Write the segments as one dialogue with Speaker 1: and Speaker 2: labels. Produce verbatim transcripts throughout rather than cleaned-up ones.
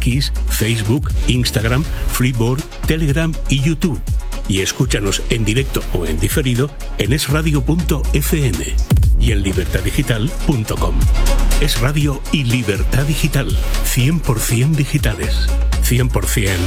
Speaker 1: X, Facebook, Instagram, Flipboard, Telegram y YouTube. Y escúchanos en directo o en diferido en es radio punto efe eme y en libertad digital punto com. Es Radio y Libertad Digital, cien por ciento digitales, cien por ciento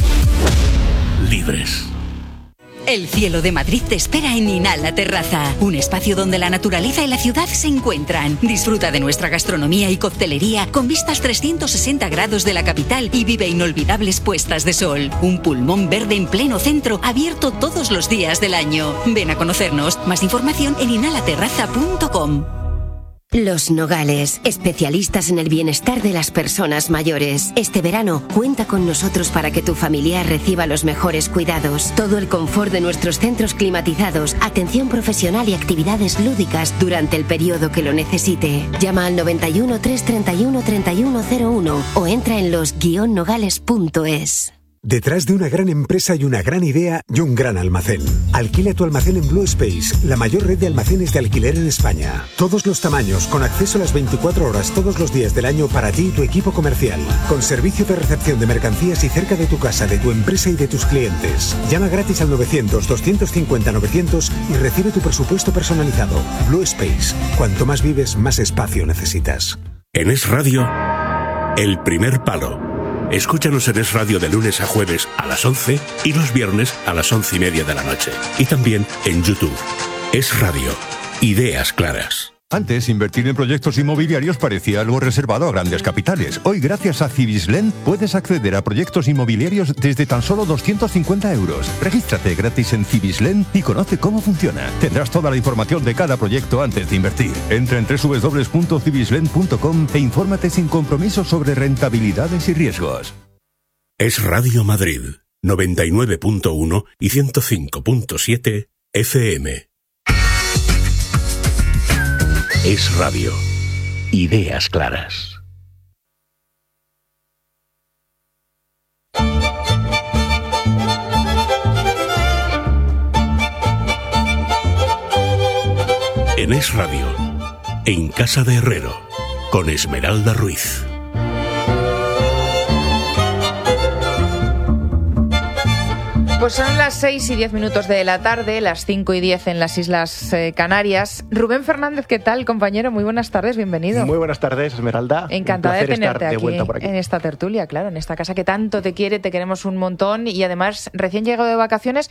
Speaker 1: libres.
Speaker 2: El cielo de Madrid te espera en Inhala Terraza, un espacio donde la naturaleza y la ciudad se encuentran. Disfruta de nuestra gastronomía y coctelería con vistas trescientos sesenta grados de la capital y vive inolvidables puestas de sol. Un pulmón verde en pleno centro, abierto todos los días del año. Ven a conocernos. Más información en inhala terraza punto com.
Speaker 3: Los Nogales, especialistas en el bienestar de las personas mayores. Este verano, cuenta con nosotros para que tu familiar reciba los mejores cuidados. Todo el confort de nuestros centros climatizados, atención profesional y actividades lúdicas durante el periodo que lo necesite. Llama al noventa y uno, trescientos treinta y uno, treinta y uno cero uno o entra en los guion nogales punto es.
Speaker 4: Detrás de una gran empresa y una gran idea y un gran almacén. Alquila tu almacén en Blue Space, la mayor red de almacenes de alquiler en España. Todos los tamaños, con acceso a las veinticuatro horas todos los días del año para ti y tu equipo comercial. Con servicio de recepción de mercancías y cerca de tu casa, de tu empresa y de tus clientes. Llama gratis al novecientos, doscientos cincuenta, novecientos y recibe tu presupuesto personalizado. Blue Space. Cuanto más vives, más espacio necesitas.
Speaker 1: En Es Radio, El Primer Palo. Escúchanos en Es Radio de lunes a jueves a las once y los viernes a las once y media de la noche. Y también en YouTube. Es Radio. Ideas claras.
Speaker 5: Antes, invertir en proyectos inmobiliarios parecía algo reservado a grandes capitales. Hoy, gracias a Cibislen, puedes acceder a proyectos inmobiliarios desde tan solo doscientos cincuenta euros. Regístrate gratis en Cibislen y conoce cómo funciona. Tendrás toda la información de cada proyecto antes de invertir. Entra en doble u doble u doble u punto cibislen punto com e infórmate sin compromiso sobre rentabilidades y riesgos.
Speaker 1: Es Radio Madrid, noventa y nueve punto uno y ciento cinco punto siete efe eme. Es Radio. Ideas claras. En Es Radio, en Casa de Herrero, con Esmeralda Ruiz.
Speaker 6: Pues son las seis y diez minutos de la tarde, las cinco y diez en las Islas eh, Canarias. Rubén Fernández, ¿qué tal, compañero? Muy buenas tardes, bienvenido.
Speaker 7: Muy buenas tardes, Esmeralda.
Speaker 6: Encantada de tenerte
Speaker 7: de
Speaker 6: aquí,
Speaker 7: aquí
Speaker 6: en esta tertulia, claro, en esta casa que tanto te quiere, te queremos un montón y además recién llegado de vacaciones,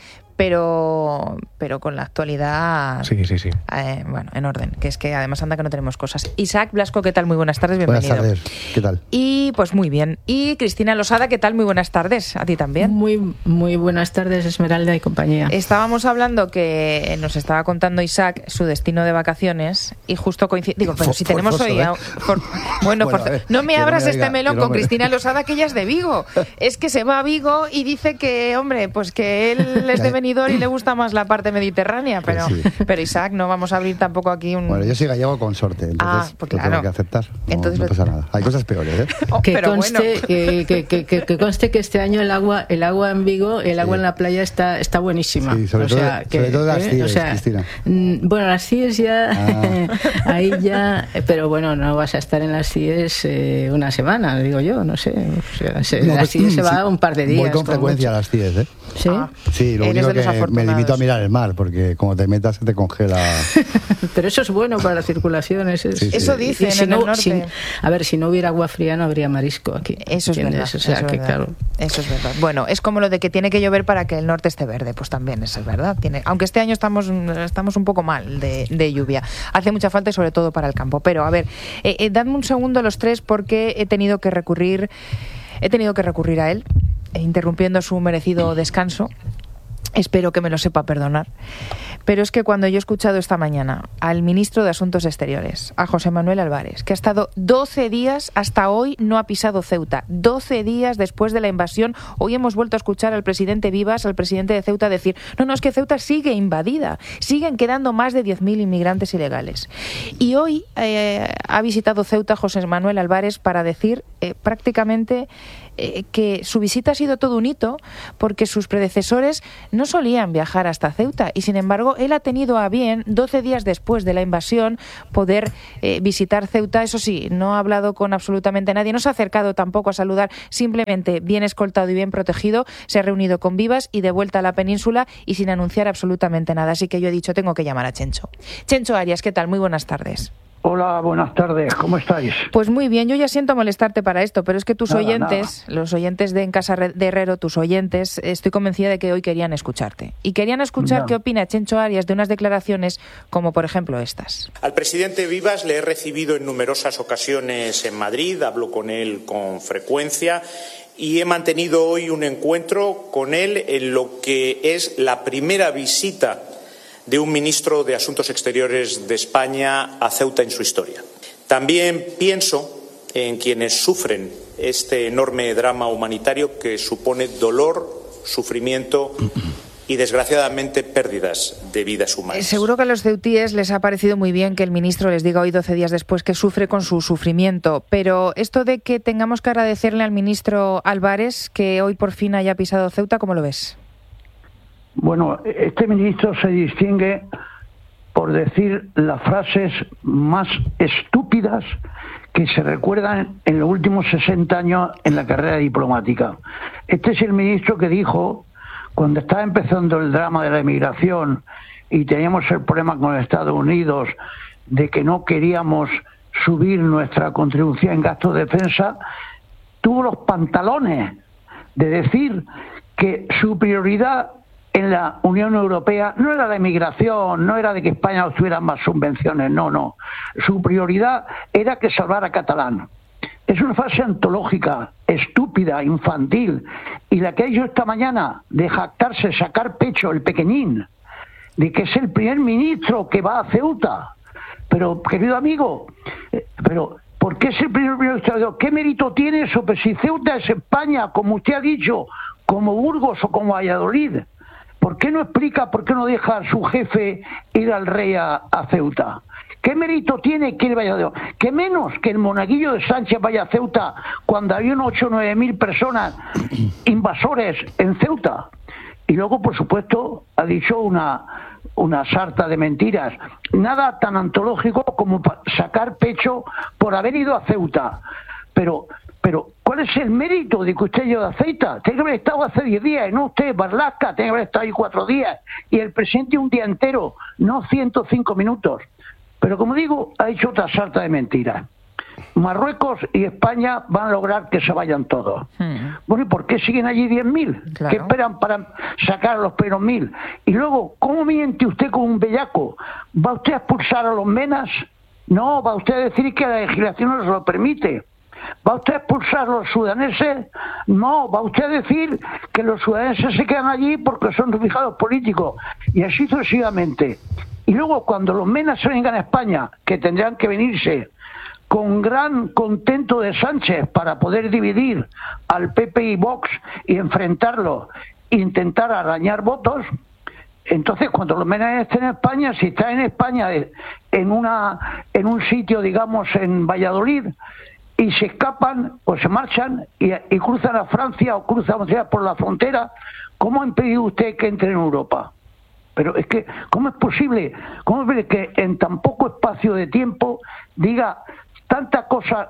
Speaker 6: pero pero con la actualidad
Speaker 7: sí, sí, sí.
Speaker 6: Eh, bueno, en orden, que es que además anda que no tenemos cosas. Isaac Blasco, ¿qué tal? Muy buenas tardes, bienvenido.
Speaker 8: Buenas tardes, ¿qué tal?
Speaker 6: Y pues muy bien. Y Cristina Losada, ¿qué tal? Muy buenas tardes, a ti también.
Speaker 9: Muy, muy buenas tardes, Esmeralda y compañía.
Speaker 6: Estábamos hablando que nos estaba contando Isaac su destino de vacaciones y justo coincide. Digo, pero si tenemos hoy. ¿eh? For, bueno,
Speaker 8: bueno
Speaker 6: for,
Speaker 8: ver,
Speaker 6: no me abras
Speaker 8: no me
Speaker 6: este
Speaker 8: diga,
Speaker 6: melón
Speaker 8: no
Speaker 6: con
Speaker 8: me...
Speaker 6: Cristina Losada, que ella es de Vigo. Es que se va a Vigo y dice que, hombre, pues que él es de Benidorm y le gusta más la parte mediterránea. Pero,
Speaker 8: pues sí.
Speaker 6: pero Isaac, no vamos a abrir tampoco aquí un.
Speaker 8: Bueno, yo soy gallego consorte, entonces
Speaker 6: ah, pues
Speaker 8: lo
Speaker 6: claro.
Speaker 8: tengo que aceptar. No,
Speaker 6: entonces,
Speaker 8: no pasa nada. Hay cosas peores, ¿eh?
Speaker 6: Oh,
Speaker 9: que,
Speaker 6: pero
Speaker 9: conste,
Speaker 6: bueno.
Speaker 9: que, que, que, que, que conste que este año el agua, el agua en Vigo, el agua
Speaker 8: sí.
Speaker 9: en la playa está, está buenísima.
Speaker 8: Sí, sobre,
Speaker 9: o
Speaker 8: todo,
Speaker 9: sea, que,
Speaker 8: sobre todo las
Speaker 9: ¿eh?
Speaker 8: C I E S,
Speaker 9: o sea,
Speaker 8: Cristina.
Speaker 9: Bueno, las C I E S ya, ah. ahí ya, pero bueno, no vas a estar en las C I E S eh, una semana, digo yo, no sé. O sea, se,
Speaker 8: no,
Speaker 9: las C I E S se va
Speaker 8: sí,
Speaker 9: un par de días.
Speaker 8: Muy con frecuencia las C I E S, ¿eh?
Speaker 9: ¿Sí?
Speaker 6: Ah,
Speaker 8: sí, lo único que me limito a mirar el mar, porque como te metas se te congela.
Speaker 9: Pero eso es bueno para la circulación. Es, es,
Speaker 8: sí, sí.
Speaker 6: Eso dicen
Speaker 9: si
Speaker 6: en
Speaker 9: no,
Speaker 6: el norte.
Speaker 9: Si, a ver, si no hubiera agua fría no habría marisco aquí.
Speaker 6: Eso es verdad.
Speaker 9: O sea,
Speaker 6: eso,
Speaker 9: que,
Speaker 6: es verdad.
Speaker 9: Claro.
Speaker 6: eso es verdad. Bueno, es como lo de que tiene que llover para que el norte esté verde, pues también eso es verdad. Tiene, aunque este año estamos, estamos un poco mal de, de lluvia. Hace mucha falta y sobre todo para el campo. Pero a ver, eh, eh, dadme un segundo los tres porque he tenido que recurrir, he tenido que recurrir a él, eh, interrumpiendo su merecido descanso. Espero que me lo sepa perdonar. Pero es que cuando yo he escuchado esta mañana al ministro de Asuntos Exteriores, a José Manuel Álvarez, que ha estado doce días, hasta hoy no ha pisado Ceuta, doce días después de la invasión, hoy hemos vuelto a escuchar al presidente Vivas, al presidente de Ceuta, decir, no, no, es que Ceuta sigue invadida, siguen quedando más de diez mil inmigrantes ilegales. Y hoy eh, ha visitado Ceuta José Manuel Álvarez para decir eh, prácticamente eh, que su visita ha sido todo un hito porque sus predecesores no solían viajar hasta Ceuta y, sin embargo, él ha tenido a bien, doce días después de la invasión, poder eh, visitar Ceuta. Eso sí, no ha hablado con absolutamente nadie, no se ha acercado tampoco a saludar, simplemente bien escoltado y bien protegido, se ha reunido con vivas y de vuelta a la península y sin anunciar absolutamente nada. Así que yo he dicho, tengo que llamar a Chencho. Chencho Arias, ¿qué tal? Muy buenas tardes.
Speaker 7: Hola, buenas tardes, ¿cómo estáis?
Speaker 6: Pues muy bien, yo ya siento molestarte para esto, pero es que tus nada, oyentes, nada. los oyentes de En Casa de Herrero, tus oyentes, estoy convencida de que hoy querían escucharte. Y querían escuchar no. qué opina Chencho Arias de unas declaraciones como, por ejemplo, estas.
Speaker 10: Al presidente Vivas le he recibido en numerosas ocasiones en Madrid, hablo con él con frecuencia y he mantenido hoy un encuentro con él en lo que es la primera visita de un ministro de Asuntos Exteriores de España a Ceuta en su historia. También pienso en quienes sufren este enorme drama humanitario que supone dolor, sufrimiento y, desgraciadamente, pérdidas de vidas humanas.
Speaker 6: Seguro que a los ceutíes les ha parecido muy bien que el ministro les diga hoy, doce días después, que sufre con su sufrimiento. Pero esto de que tengamos que agradecerle al ministro Álvarez que hoy por fin haya pisado Ceuta, ¿cómo lo ves?
Speaker 7: Bueno, este ministro se distingue por decir las frases más estúpidas que se recuerdan en los últimos sesenta años en la carrera diplomática. Este es el ministro que dijo, cuando estaba empezando el drama de la emigración y teníamos el problema con los Estados Unidos de que no queríamos subir nuestra contribución en gastos de defensa, tuvo los pantalones de decir que su prioridad en la Unión Europea no era la emigración, no era de que España obtuviera más subvenciones, no, no. Su prioridad era que salvara a Catalán. Es una frase antológica, estúpida, infantil, y la que ha hecho esta mañana de jactarse, sacar pecho el pequeñín, de que es el primer ministro que va a Ceuta. Pero, querido amigo, eh, pero ¿por qué es el primer ministro? ¿Qué mérito tiene eso? Pues si Ceuta es España, como usted ha dicho, como Burgos o como Valladolid, ¿por qué no explica por qué no deja a su jefe ir al rey a, a Ceuta? ¿Qué mérito tiene que él vaya a Ceuta? ¿Qué menos que el monaguillo de Sánchez vaya a Ceuta cuando había unos ocho o nueve mil personas invasores en Ceuta? Y luego, por supuesto, ha dicho una, una sarta de mentiras. Nada tan antológico como sacar pecho por haber ido a Ceuta. Pero... Pero, ¿cuál es el mérito de que usted lleve a Ceuta? Tiene que haber estado hace diez días, no usted, Barlasca, tiene que haber estado ahí cuatro días. Y el presidente un día entero, no ciento cinco minutos. Pero, como digo, ha hecho otra sarta de mentiras. Marruecos y España van a lograr que se vayan todos. Hmm. Bueno, ¿y por qué siguen allí diez mil? Claro. ¿Qué esperan para sacar a los primeros mil? Y luego, ¿cómo miente usted con un bellaco? ¿Va usted a expulsar a los menas? No, va usted a decir que la legislación no se lo permite. ¿Va usted a expulsar a los sudaneses? No, va usted a decir que los sudaneses se quedan allí porque son refugiados políticos. Y así sucesivamente. Y luego, cuando los menas se vengan a España, que tendrán que venirse con gran contento de Sánchez para poder dividir al P P y Vox y enfrentarlos e intentar arañar votos, entonces cuando los menas estén en España, si están en España en, una, en un sitio, digamos, en Valladolid, y se escapan o se marchan y, y cruzan a Francia o cruzan por la frontera, ¿cómo ha impedido usted que entre en Europa? Pero es que, ¿cómo es posible? ¿Cómo es posible que en tan poco espacio de tiempo diga tanta cosa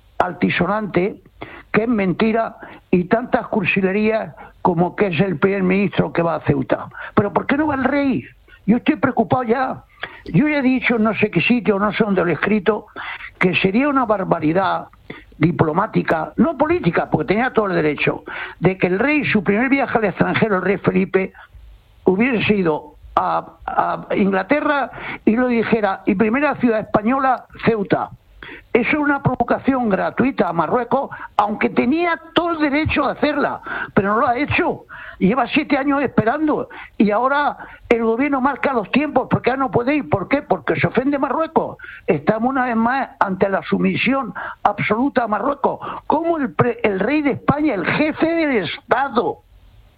Speaker 7: altisonante que es mentira y tantas cursilerías como que es el primer ministro que va a Ceuta? ¿Pero por qué no va el rey? Yo estoy preocupado ya. Yo ya he dicho en no sé qué sitio, no sé dónde lo he escrito, que sería una barbaridad diplomática, no política, porque tenía todo el derecho, de que el rey, su primer viaje al extranjero, el rey Felipe, hubiese ido a, a Inglaterra y lo dijera, y primera ciudad española, Ceuta. Eso es una provocación gratuita a Marruecos, aunque tenía todo el derecho de hacerla, pero no lo ha hecho. Lleva siete años esperando y ahora el gobierno marca los tiempos porque ya no puede ir. ¿Por qué? Porque se ofende Marruecos. Estamos una vez más ante la sumisión absoluta a Marruecos. ¿Cómo el, pre, el rey de España, el jefe del Estado,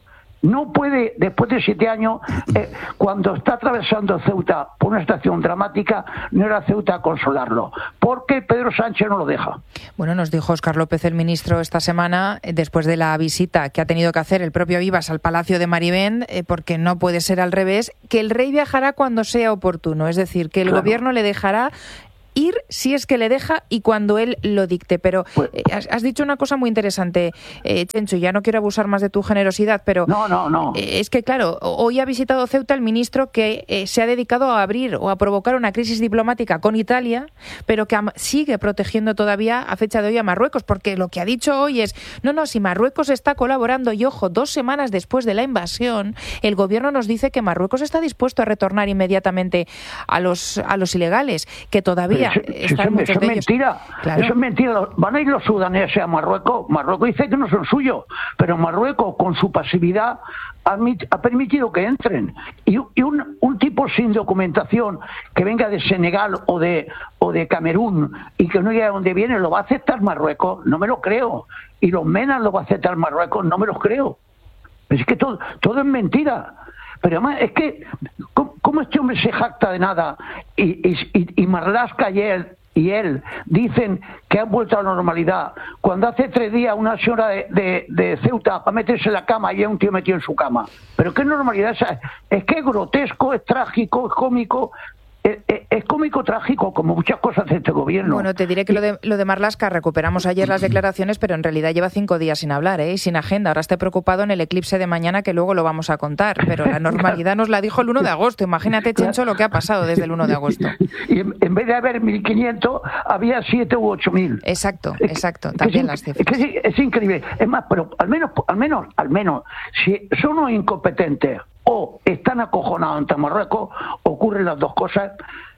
Speaker 7: no puede, después de siete años, eh, cuando está atravesando Ceuta por una situación dramática, no era Ceuta a consolarlo, porque Pedro Sánchez no lo deja.
Speaker 6: Bueno, nos dijo Óscar López, el ministro, esta semana, después de la visita que ha tenido que hacer el propio Vivas al Palacio de Marivén, eh, porque no puede ser al revés, que el rey viajará cuando sea oportuno, es decir, que el claro. gobierno le dejará ir si es que le deja y cuando él lo dicte. Pero pues, eh, has, has dicho una cosa muy interesante, eh, Chencho, ya no quiero abusar más de tu generosidad, pero
Speaker 7: no, no, no.
Speaker 6: Eh, es que, claro, hoy ha visitado Ceuta el ministro que eh, se ha dedicado a abrir o a provocar una crisis diplomática con Italia, pero que am- sigue protegiendo todavía a fecha de hoy a Marruecos, porque lo que ha dicho hoy es, no, no, si Marruecos está colaborando, y ojo, dos semanas después de la invasión, el gobierno nos dice que Marruecos está dispuesto a retornar inmediatamente a los, a los ilegales, que todavía
Speaker 7: Eso, eso, eso es mentira, claro. Eso es mentira. Van a ir los sudaneses a Marruecos. Marruecos dice que no son suyos, pero Marruecos, con su pasividad, ha, ha permitido que entren. Y, y un, un tipo sin documentación que venga de Senegal o de o de Camerún y que no diga de dónde viene, ¿lo va a aceptar Marruecos? No me lo creo. Y los Menas lo va a aceptar Marruecos, no me lo creo. Es que todo, todo es mentira. Pero además es que, ¿cómo, cómo este hombre se jacta de nada? Y, y, y Marlaska y él, y él dicen que han vuelto a la normalidad, cuando hace tres días una señora de, de, de Ceuta va a meterse en la cama y hay un tío metido en su cama. ¿Pero qué normalidad es esa? Es que es grotesco, es trágico, es cómico. Es, es, es cómico trágico, como muchas cosas de este gobierno.
Speaker 6: Bueno, te diré que lo de, lo de Marlaska, recuperamos ayer las declaraciones, pero en realidad lleva cinco días sin hablar, ¿eh? Y sin agenda. Ahora esté preocupado en el eclipse de mañana, que luego lo vamos a contar. Pero la normalidad nos la dijo el uno de agosto. Imagínate, Chencho, lo que ha pasado desde el uno de agosto.
Speaker 7: Y en, en vez de haber mil quinientos, había siete u ocho mil.
Speaker 6: Exacto, exacto. Es, también es, las cifras.
Speaker 7: Es, que es, es increíble. Es más, pero al menos, al menos, al menos, si son unos incompetentes o están acojonados ante Marruecos, ocurren las dos cosas.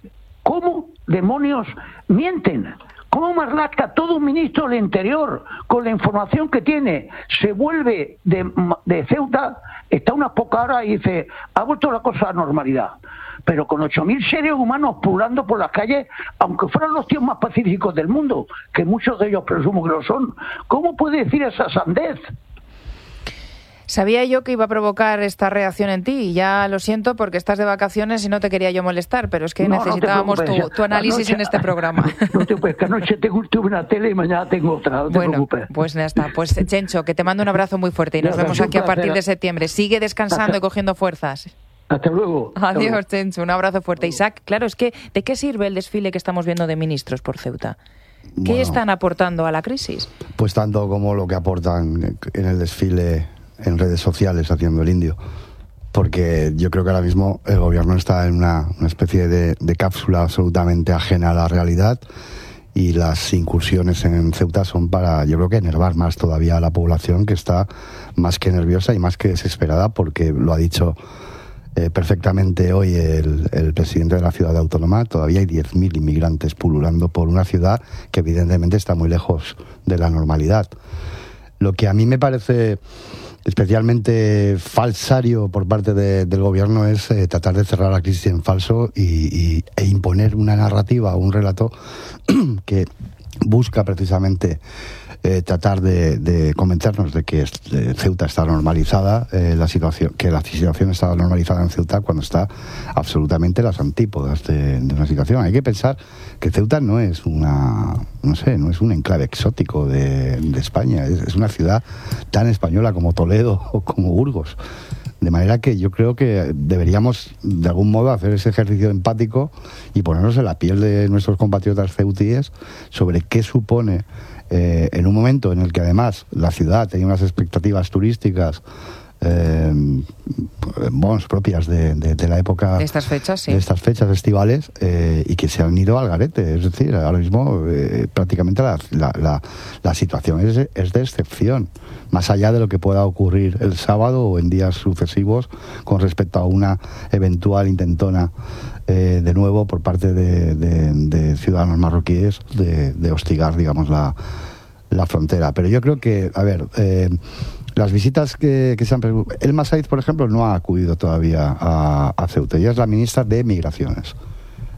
Speaker 7: ¿Cómo demonios mienten? ¿Cómo Marlaska, todo un ministro del Interior, con la información que tiene, se vuelve de, de Ceuta, está unas pocas horas y dice, ha vuelto la cosa a la normalidad? Pero con ocho mil seres humanos pululando por las calles, aunque fueran los tíos más pacíficos del mundo, que muchos de ellos presumo que lo son, ¿cómo puede decir esa sandez?
Speaker 6: Sabía yo que iba a provocar esta reacción en ti y ya lo siento porque estás de vacaciones y no te quería yo molestar, pero es que no, necesitábamos no tu, tu análisis anoche, en este programa.
Speaker 7: No te preocupes, que anoche tengo, tuve una tele y mañana tengo otra, no te
Speaker 6: bueno,
Speaker 7: preocupes.
Speaker 6: Pues ya está. Pues Chencho, que te mando un abrazo muy fuerte y nos vemos aquí a partir de septiembre. Sigue descansando hasta, y cogiendo fuerzas.
Speaker 7: Hasta luego.
Speaker 6: Adiós,
Speaker 7: hasta luego.
Speaker 6: Chencho, un abrazo fuerte. Isaac, claro, es que ¿de qué sirve el desfile que estamos viendo de ministros por Ceuta? ¿Qué bueno, están aportando a la crisis?
Speaker 8: Pues tanto como lo que aportan en el desfile en redes sociales haciendo el indio, porque yo creo que ahora mismo el gobierno está en una, una especie de, de cápsula absolutamente ajena a la realidad y las incursiones en Ceuta son para, yo creo que enervar más todavía a la población, que está más que nerviosa y más que desesperada, porque lo ha dicho eh, perfectamente hoy el, el presidente de la ciudad autónoma. Todavía hay diez mil inmigrantes pululando por una ciudad que evidentemente está muy lejos de la normalidad. Lo que a mí me parece especialmente falsario por parte de, del gobierno es eh, tratar de cerrar la crisis en falso y, y, e imponer una narrativa o un relato que busca precisamente eh, tratar de, de convencernos de que eh, Ceuta está normalizada, eh, la situación, que la situación está normalizada en Ceuta cuando está absolutamente las antípodas de, de una situación. Hay que pensar que Ceuta no es una, no sé, no es un enclave exótico de, de España, es, es una ciudad tan española como Toledo o como Burgos. De manera que yo creo que deberíamos, de algún modo, hacer ese ejercicio empático y ponernos en la piel de nuestros compatriotas ceutíes sobre qué supone, eh, en un momento en el que además la ciudad tenía unas expectativas turísticas eh, bonos propias de, de, de la época
Speaker 6: de estas fechas, sí.
Speaker 8: de estas fechas estivales eh, y que se han ido al garete. Es decir, ahora mismo eh, prácticamente la, la, la, la situación es, es de excepción, más allá de lo que pueda ocurrir el sábado o en días sucesivos con respecto a una eventual intentona eh, de nuevo por parte de, de, de ciudadanos marroquíes de, de hostigar, digamos, la, la frontera. Pero yo creo que, a ver, eh, las visitas que, que se han... Elma Said, por ejemplo, no ha acudido todavía a, a Ceuta. Ella es la ministra de Migraciones.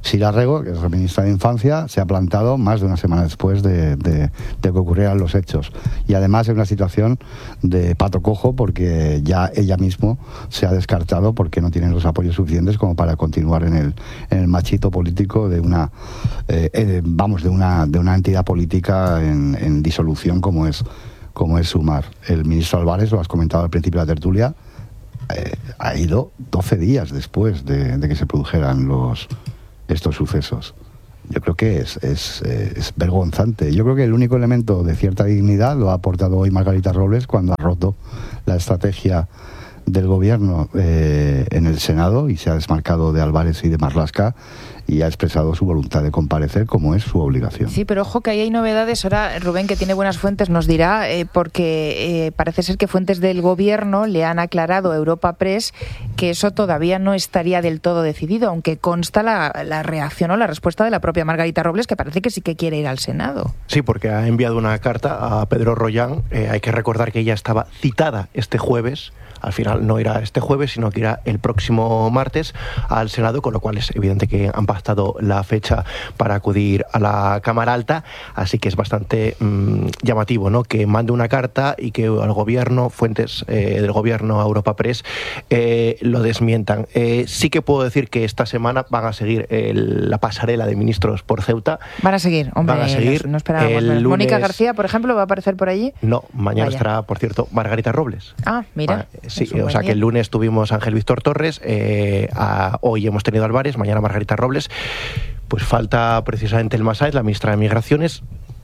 Speaker 8: Sira Rego, que es la ministra de Infancia, se ha plantado más de una semana después de, de, de que ocurrieran los hechos. Y además en una situación de pato cojo, porque ya ella mismo se ha descartado porque no tiene los apoyos suficientes como para continuar en el, en el machito político de una, eh, eh, vamos, de una, de una entidad política en, en disolución como es, como es Sumar. El ministro Álvarez, lo has comentado al principio de la tertulia, eh, ha ido doce días después de, de que se produjeran los estos sucesos. Yo creo que es, es, es vergonzante. Yo creo que el único elemento de cierta dignidad lo ha aportado hoy Margarita Robles cuando ha roto la estrategia del gobierno eh, en el Senado y se ha desmarcado de Álvarez y de Marlaska y ha expresado su voluntad de comparecer como es su obligación.
Speaker 6: Sí, pero ojo que ahí hay novedades. Ahora Rubén, que tiene buenas fuentes, nos dirá, eh, porque eh, parece ser que fuentes del gobierno le han aclarado a Europa Press que eso todavía no estaría del todo decidido, aunque consta la, la reacción o la respuesta de la propia Margarita Robles, que parece que sí que quiere ir al Senado.
Speaker 11: Sí, porque ha enviado una carta a Pedro Rollán. Eh, hay que recordar que ella estaba citada este jueves. Al final no irá este jueves, sino que irá el próximo martes al Senado, con lo cual es evidente que han pactado la fecha para acudir a la Cámara Alta, así que es bastante mmm, llamativo, ¿no?, que mande una carta y que al gobierno, fuentes eh, del gobierno a Europa Press, eh, lo desmientan. Eh, sí que puedo decir que esta semana van a seguir el, la pasarela de ministros por Ceuta.
Speaker 6: Van a seguir, hombre,
Speaker 11: van a seguir.
Speaker 6: No, no esperábamos.
Speaker 11: El lunes...
Speaker 6: Mónica García, por ejemplo, ¿va a aparecer por allí?
Speaker 11: No, mañana
Speaker 6: Vaya.
Speaker 11: Estará, por cierto, Margarita Robles.
Speaker 6: Ah, mira.
Speaker 11: Va, sí, o sea que el lunes tuvimos a Ángel Víctor Torres, eh, a, hoy hemos tenido a Álvarez, mañana Margarita Robles. Pues falta precisamente el Masáez, la ministra de Migraciones.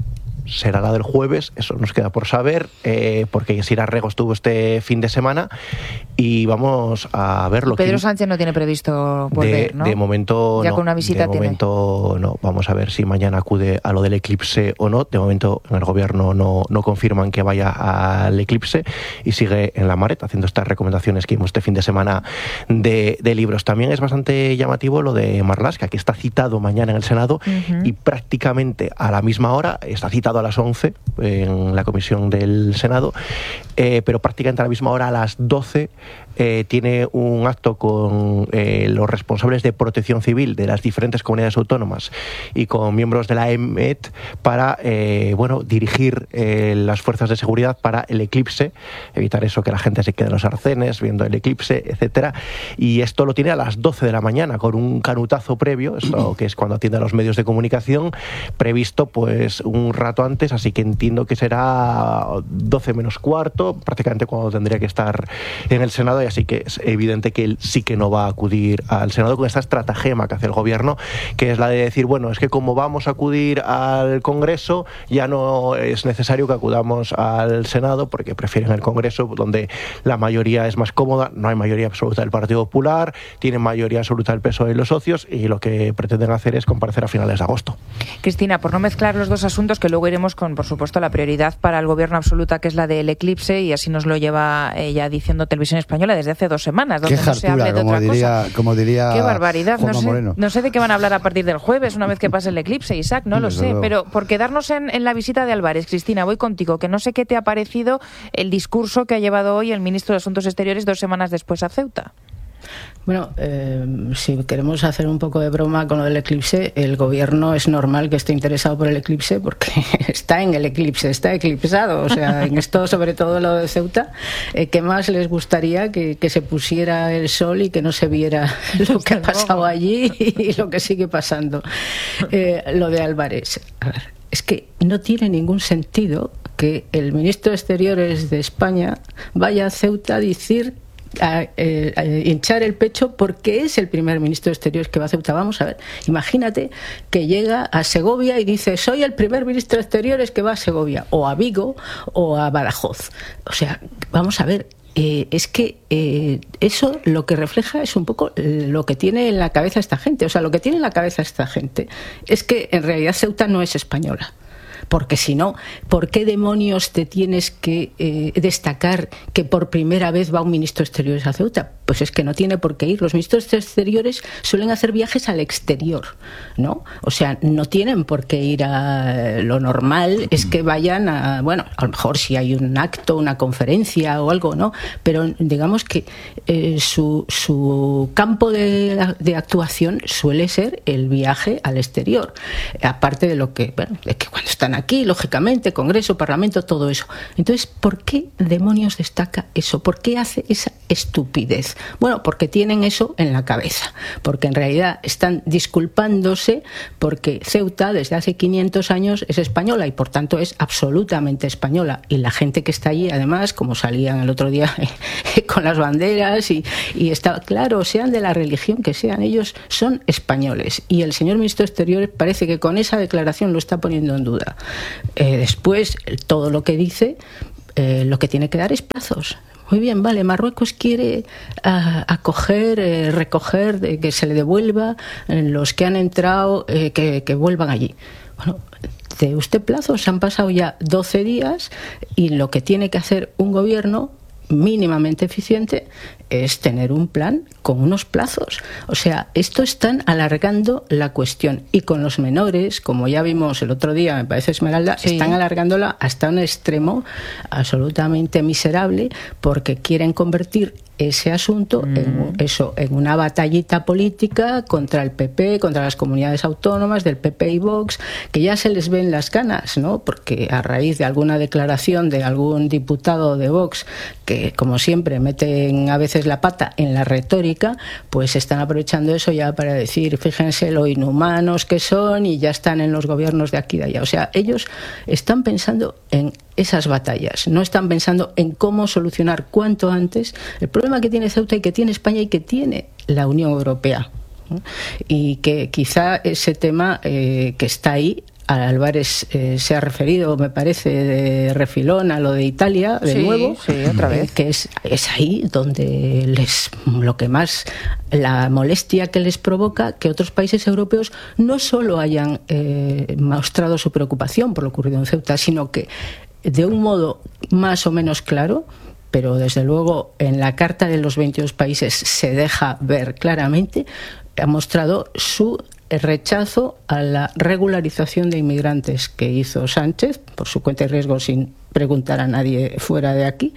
Speaker 11: Será la del jueves, eso nos queda por saber, eh, porque Sira Rego estuvo este fin de semana y vamos a verlo.
Speaker 6: Pedro Sánchez no tiene previsto volver,
Speaker 11: de,
Speaker 6: ¿no?
Speaker 11: De momento
Speaker 6: ya
Speaker 11: no.
Speaker 6: con una visita
Speaker 11: de momento
Speaker 6: tiene.
Speaker 11: No. Vamos a ver si mañana acude a lo del eclipse o no. De momento en el gobierno no, no confirman que vaya al eclipse y sigue en la Maret haciendo estas recomendaciones que vimos este fin de semana de, de libros. También es bastante llamativo lo de Marlaska, que está citado mañana en el Senado uh-huh. y prácticamente a la misma hora está citado a las once en la comisión del Senado, eh, pero prácticamente a la misma hora, a las doce, eh, tiene un acto con eh, los responsables de protección civil de las diferentes comunidades autónomas y con miembros de la E M E T para eh, bueno, dirigir eh, las fuerzas de seguridad para el eclipse, evitar eso, que la gente se quede en los arcenes viendo el eclipse, etcétera. Y esto lo tiene a las doce de la mañana con un canutazo previo, esto que es cuando atiende a los medios de comunicación, previsto pues un rato antes, así que entiendo que será doce menos cuarto, prácticamente cuando tendría que estar en el Senado, y así que es evidente que él sí que no va a acudir al Senado con esta estratagema que hace el gobierno, que es la de decir, bueno, es que como vamos a acudir al Congreso, ya no es necesario que acudamos al Senado, porque prefieren el Congreso, donde la mayoría es más cómoda, no hay mayoría absoluta del Partido Popular, tienen mayoría absoluta del P S O E y los socios, y lo que pretenden hacer es comparecer a finales de agosto.
Speaker 6: Cristina, por no mezclar los dos asuntos, que luego iremos con, por supuesto, la prioridad para el gobierno absoluta, que es la del eclipse, y así nos lo lleva eh, ya diciendo Televisión Española desde hace dos semanas, donde
Speaker 8: qué
Speaker 6: no se hable de otra
Speaker 8: diría,
Speaker 6: cosa.
Speaker 8: Como diría
Speaker 6: qué barbaridad.
Speaker 8: Juanma
Speaker 6: no sé,
Speaker 8: Moreno.
Speaker 6: no sé de qué van a hablar a partir del jueves, una vez que pase el eclipse, Isaac, no lo
Speaker 8: Desde
Speaker 6: sé,
Speaker 8: luego.
Speaker 6: pero por quedarnos en, en la visita de Álvarez, Cristina, voy contigo, que no sé qué te ha parecido el discurso que ha llevado hoy el ministro de Asuntos Exteriores dos semanas después a Ceuta.
Speaker 9: Bueno, eh, si queremos hacer un poco de broma con lo del eclipse, el gobierno es normal que esté interesado por el eclipse porque está en el eclipse, está eclipsado. O sea, en esto, sobre todo lo de Ceuta, eh, ¿qué más les gustaría que, que se pusiera el sol y que no se viera lo que ha pasado allí y lo que sigue pasando? Eh, lo de Álvarez, a ver, es que no tiene ningún sentido que el ministro de Exteriores de España vaya a Ceuta a decir... A, eh, a hinchar el pecho porque es el primer ministro de Exteriores que va a Ceuta. Vamos a ver, imagínate que llega a Segovia y dice, soy el primer ministro de Exteriores que va a Segovia, o a Vigo, o a Badajoz. O sea, vamos a ver, eh, es que eh, eso lo que refleja es un poco lo que tiene en la cabeza esta gente. O sea, lo que tiene en la cabeza esta gente es que en realidad Ceuta no es española. porque si no, ¿por qué demonios te tienes que eh, destacar que por primera vez va un ministro de Exteriores a Ceuta? Pues es que no tiene por qué ir. Los ministros de Exteriores suelen hacer viajes al exterior, ¿no? O sea, no tienen por qué ir a... Lo normal es que vayan a... Bueno, a lo mejor si hay un acto, una conferencia o algo, ¿no? Pero digamos que eh, su, su campo de, de actuación suele ser el viaje al exterior. Aparte de lo que, bueno, de que cuando están aquí, lógicamente, Congreso, Parlamento, todo eso. Entonces, ¿por qué demonios destaca eso? ¿Por qué hace esa estupidez? Bueno, porque tienen eso en la cabeza. Porque en realidad están disculpándose porque Ceuta desde hace quinientos años es española y por tanto es absolutamente española. Y la gente que está allí, además, como salían el otro día con las banderas y, y está claro, sean de la religión que sean, ellos son españoles. Y el señor ministro de Exteriores parece que con esa declaración lo está poniendo en duda. Eh, después, todo lo que dice, eh, lo que tiene que dar es plazos. Muy bien, vale, Marruecos quiere uh, acoger, eh, recoger, de, que se le devuelva eh, los que han entrado, eh, que, que vuelvan allí. Bueno, de usted plazos, han pasado ya doce días y lo que tiene que hacer un gobierno mínimamente eficiente es tener un plan con unos plazos. O sea, esto están alargando la cuestión. Y con los menores, como ya vimos el otro día, me parece, Esmeralda, sí, están alargándola hasta un extremo absolutamente miserable porque quieren convertir ese asunto mm. en, eso, en una batallita política contra el P P, contra las comunidades autónomas del P P y Vox, que ya se les ven las ganas, ¿no? Porque a raíz de alguna declaración de algún diputado de Vox que, como siempre, meten a veces la pata en la retórica, pues están aprovechando eso ya para decir, fíjense lo inhumanos que son y ya están en los gobiernos de aquí y de allá. O sea, ellos están pensando en esas batallas, no están pensando en cómo solucionar cuanto antes el problema que tiene Ceuta y que tiene España y que tiene la Unión Europea. Y que quizá ese tema eh, que está ahí, Álvarez eh, se ha referido, me parece, de refilón a lo de Italia, de sí, nuevo,
Speaker 6: sí, otra vez.
Speaker 9: Eh, que es, es ahí donde les lo que más, la molestia que les provoca que otros países europeos no solo hayan eh, mostrado su preocupación por lo ocurrido en Ceuta, sino que de un modo más o menos claro, pero desde luego en la Carta de los veintidós países se deja ver claramente, ha mostrado su rechazo a la regularización de inmigrantes que hizo Sánchez, por su cuenta y riesgo, sin preguntar a nadie fuera de aquí,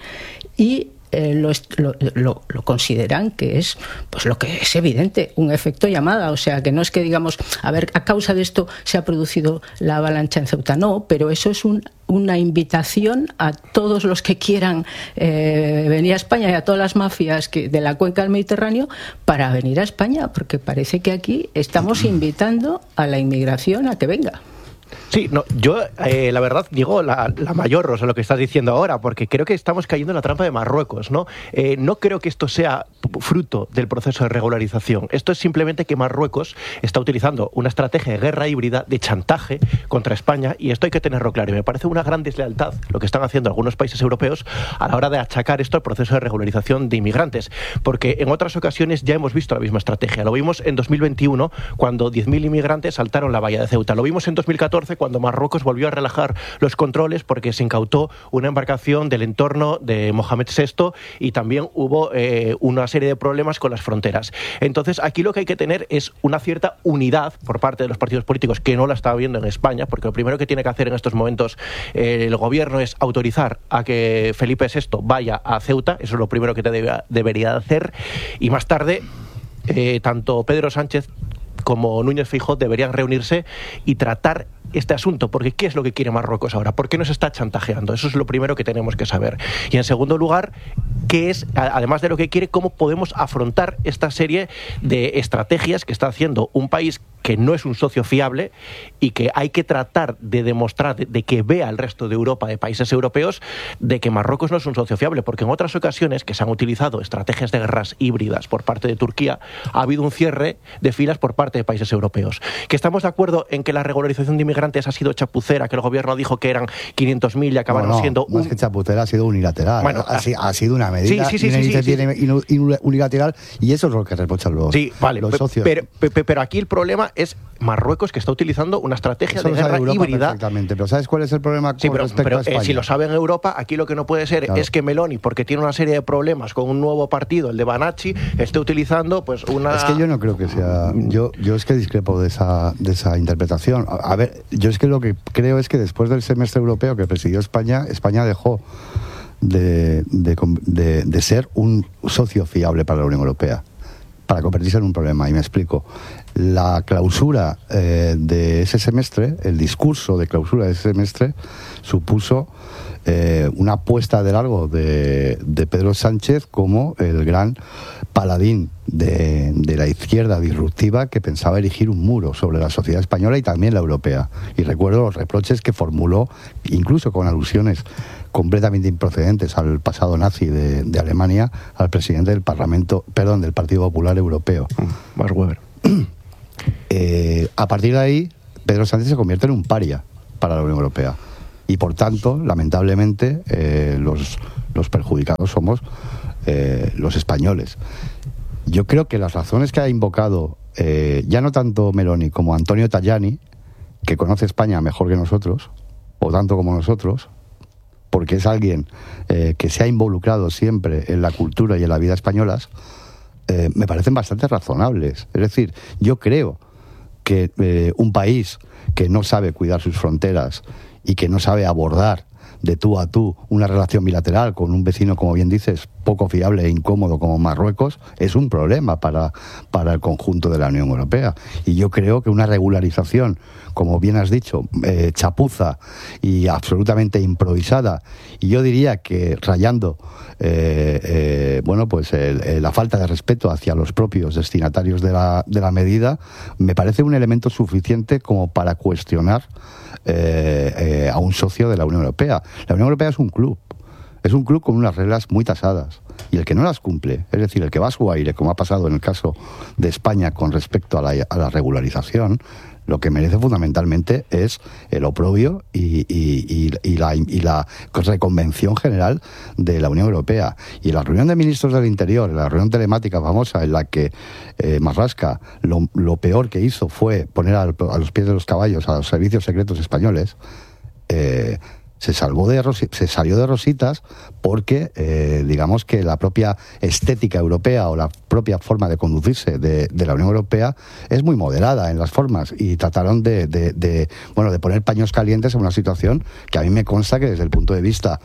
Speaker 9: y eh, lo, lo, lo consideran que es, pues lo que es evidente, un efecto llamada. O sea, que no es que digamos, a ver, a causa de esto se ha producido la avalancha en Ceuta, no, pero eso es un una invitación a todos los que quieran eh, venir a España y a todas las mafias que, de la cuenca del Mediterráneo para venir a España, porque parece que aquí estamos invitando a la inmigración a que venga.
Speaker 11: Sí, no, yo eh, la verdad digo la, la mayor, o sea, lo que estás diciendo ahora, porque creo que estamos cayendo en la trampa de Marruecos, ¿no? Eh, no creo que esto sea fruto del proceso de regularización. Esto es simplemente que Marruecos está utilizando una estrategia de guerra híbrida, de chantaje contra España, y esto hay que tenerlo claro. Y me parece una gran deslealtad lo que están haciendo algunos países europeos a la hora de achacar esto al proceso de regularización de inmigrantes, porque en otras ocasiones ya hemos visto la misma estrategia. Lo vimos en dos mil veintiuno, cuando diez mil inmigrantes saltaron la valla de Ceuta. Lo vimos en dos mil catorce, cuando Marruecos volvió a relajar los controles porque se incautó una embarcación del entorno de Mohamed sexto y también hubo eh, una serie de problemas con las fronteras. Entonces, aquí lo que hay que tener es una cierta unidad por parte de los partidos políticos, que no la está habiendo en España, porque lo primero que tiene que hacer en estos momentos eh, el gobierno es autorizar a que Felipe sexto vaya a Ceuta. Eso es lo primero que te debe, debería hacer, y más tarde eh, tanto Pedro Sánchez como Núñez Feijóo deberían reunirse y tratar este asunto, porque ¿qué es lo que quiere Marruecos ahora? ¿Por qué nos está chantajeando? Eso es lo primero que tenemos que saber. Y en segundo lugar, ¿qué es, además de lo que quiere, cómo podemos afrontar esta serie de estrategias que está haciendo un país que no es un socio fiable y que hay que tratar de demostrar, de, de que vea el resto de Europa, de países europeos, de que Marruecos no es un socio fiable? Porque en otras ocasiones que se han utilizado estrategias de guerras híbridas por parte de Turquía, ha habido un cierre de filas por parte de países europeos. ¿Que estamos de acuerdo en que la regularización de inmigrantes ha sido chapucera, que el gobierno dijo que eran quinientos mil y acabaron
Speaker 8: no, no,
Speaker 11: siendo...
Speaker 8: Más un... que chapucera, ha sido unilateral. Bueno, ha, ha sido una medida
Speaker 11: sí, sí, sí, sí, sí, sí.
Speaker 8: unilateral, y eso es lo que reprochan los,
Speaker 11: sí, vale,
Speaker 8: los socios.
Speaker 11: Pero, pero, pero aquí el problema es Marruecos, que está utilizando una estrategia
Speaker 8: Eso
Speaker 11: de
Speaker 8: lo sabe
Speaker 11: guerra
Speaker 8: Europa
Speaker 11: híbrida.
Speaker 8: Perfectamente, pero ¿sabes cuál es el problema con
Speaker 11: Sí, pero,
Speaker 8: respecto
Speaker 11: pero
Speaker 8: a España?
Speaker 11: eh, si lo sabe en Europa, aquí lo que no puede ser
Speaker 8: Claro.
Speaker 11: es que Meloni, porque tiene una serie de problemas con un nuevo partido, el de Banacci, esté utilizando pues una...
Speaker 8: Es que yo no creo que sea... Yo, yo es que discrepo de esa, de esa interpretación. A, a ver, yo es que lo que creo es que después del semestre europeo que presidió España, España dejó de, de, de, de ser un socio fiable para la Unión Europea, para convertirse en un problema. Y me explico. La clausura eh, de ese semestre, el discurso de clausura de ese semestre, supuso eh, una apuesta de largo de, de Pedro Sánchez como el gran paladín de, de la izquierda disruptiva que pensaba erigir un muro sobre la sociedad española y también la europea. Y recuerdo los reproches que formuló, incluso con alusiones completamente improcedentes al pasado nazi de, de Alemania, al presidente del Parlamento, perdón, del Partido Popular Europeo.
Speaker 11: Max Weber.
Speaker 8: Eh, a partir de ahí, Pedro Sánchez se convierte en un paria para la Unión Europea. Y por tanto, lamentablemente, eh, los, los perjudicados somos eh, los españoles. Yo creo que las razones que ha invocado, eh, ya no tanto Meloni como Antonio Tajani, que conoce España mejor que nosotros, o tanto como nosotros, porque es alguien eh, que se ha involucrado siempre en la cultura y en la vida españolas, eh, me parecen bastante razonables. Es decir, yo creo que eh, un país que no sabe cuidar sus fronteras y que no sabe abordar de tú a tú una relación bilateral con un vecino, como bien dices, poco fiable e incómodo como Marruecos, es un problema para, para el conjunto de la Unión Europea. Y yo creo que una regularización, como bien has dicho, eh, chapuza y absolutamente improvisada, y yo diría que rayando eh, eh, bueno, pues el, el, la falta de respeto hacia los propios destinatarios de la, de la medida, me parece un elemento suficiente como para cuestionar eh, eh, a un socio de la Unión Europea. La Unión Europea es un club, es un club con unas reglas muy tasadas, y el que no las cumple, es decir, el que va a su aire, como ha pasado en el caso de España con respecto a la, a la regularización, lo que merece fundamentalmente es el oprobio y, y, y, y, la, y la reconvención general de la Unión Europea. Y en la reunión de ministros del Interior, en la reunión telemática famosa en la que eh, Marlaska lo, lo peor que hizo fue poner al, a los pies de los caballos a los servicios secretos españoles, eh, se salvó de se salió de rositas porque eh, digamos que la propia estética europea o la propia forma de conducirse de, de la Unión Europea es muy moderada en las formas, y trataron de, de, de bueno de poner paños calientes en una situación que a mí me consta que desde el punto de vista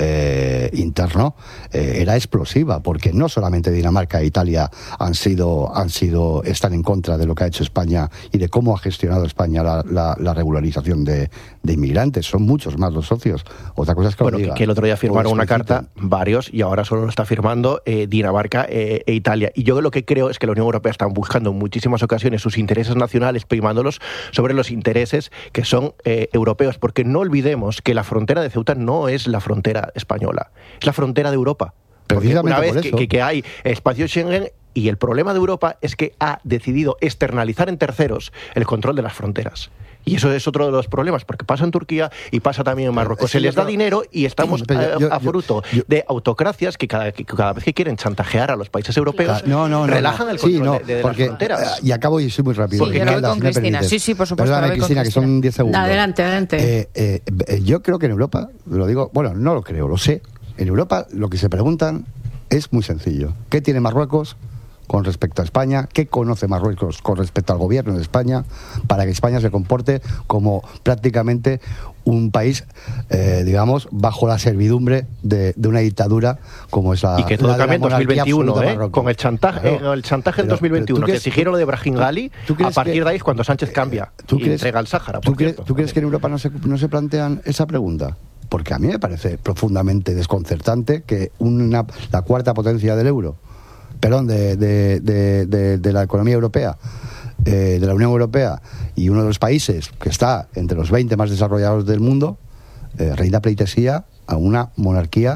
Speaker 8: eh, interno eh, era explosiva, porque no solamente Dinamarca e Italia han sido han sido están en contra de lo que ha hecho España y de cómo ha gestionado España la, la, la regularización de, de inmigrantes, son muchos más los socios. Otra cosa es que
Speaker 11: bueno,
Speaker 8: lo diga,
Speaker 11: que, que el otro día firmaron una carta varios, y ahora solo lo está firmando eh, Dinamarca eh, e Italia. Y yo lo que creo es que la Unión Europea está buscando en muchísimas ocasiones sus intereses nacionales, primándolos sobre los intereses que son eh, europeos, porque no olvidemos que la frontera de Ceuta no es la frontera española, es la frontera de Europa. Porque una vez que, que, que hay espacio Schengen, y el problema de Europa es que ha decidido externalizar en terceros el control de las fronteras. Y eso es otro de los problemas, porque pasa en Turquía y pasa también en Marruecos. Se les da dinero y estamos yo, yo, a, a fruto yo, yo, de autocracias que cada, que cada vez que quieren chantajear a los países europeos,
Speaker 8: no, no, no,
Speaker 11: relajan
Speaker 8: no.
Speaker 11: el control
Speaker 8: sí, no,
Speaker 11: de, de
Speaker 8: porque,
Speaker 11: las fronteras.
Speaker 8: Y acabo y soy muy rápido.
Speaker 6: Sí, yo con Cristina. Sí, sí, por supuesto.
Speaker 8: Perdóname, Cristina, que son diez segundos.
Speaker 9: Adelante, adelante.
Speaker 8: Eh, eh, yo creo que en Europa, lo digo, bueno, no lo creo, lo sé. En Europa lo que se preguntan es muy sencillo. ¿Qué tiene Marruecos con respecto a España? ¿Qué conoce Marruecos con respecto al gobierno de España para que España se comporte como prácticamente un país, eh, digamos, bajo la servidumbre de, de una dictadura como es la
Speaker 11: y que todo cambia en dos mil veintiuno, ¿eh? Con el chantaje,
Speaker 8: claro.
Speaker 11: eh, el chantaje en dos mil veintiuno, que exigieron lo de Brahim Ghali, a partir que, de ahí es cuando Sánchez cambia
Speaker 8: ¿tú
Speaker 11: y
Speaker 8: crees,
Speaker 11: entrega el Sáhara.
Speaker 8: ¿tú, crees, ¿Tú crees que en Europa no se, no se plantean esa pregunta? Porque a mí me parece profundamente desconcertante que una, la cuarta potencia del euro, perdón, de, de, de, de, de la economía europea, eh, de la Unión Europea, y uno de los países que está entre los veinte más desarrollados del mundo, eh, rinda pleitesía a una monarquía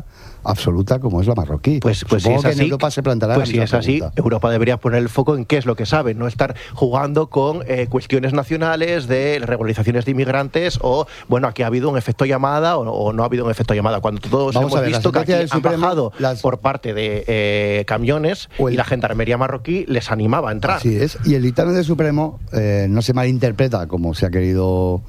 Speaker 8: absoluta como es la marroquí.
Speaker 11: Pues, pues
Speaker 8: Supongo
Speaker 11: si es
Speaker 8: que
Speaker 11: así,
Speaker 8: en Europa se planteará
Speaker 11: pues
Speaker 8: la
Speaker 11: si
Speaker 8: misma
Speaker 11: es así,
Speaker 8: pregunta.
Speaker 11: Europa debería poner el foco en qué es lo que sabe, no estar jugando con eh, cuestiones nacionales de regularizaciones de inmigrantes o, bueno, aquí ha habido un efecto llamada o, o no ha habido un efecto llamada, cuando todos
Speaker 8: Vamos
Speaker 11: hemos
Speaker 8: a ver,
Speaker 11: visto que aquí han
Speaker 8: Supremo,
Speaker 11: bajado
Speaker 8: las...
Speaker 11: por parte de eh, camiones
Speaker 8: el...
Speaker 11: y la gendarmería marroquí les animaba a entrar.
Speaker 8: Así es, y el dictamen del Supremo eh, no se malinterpreta como se ha querido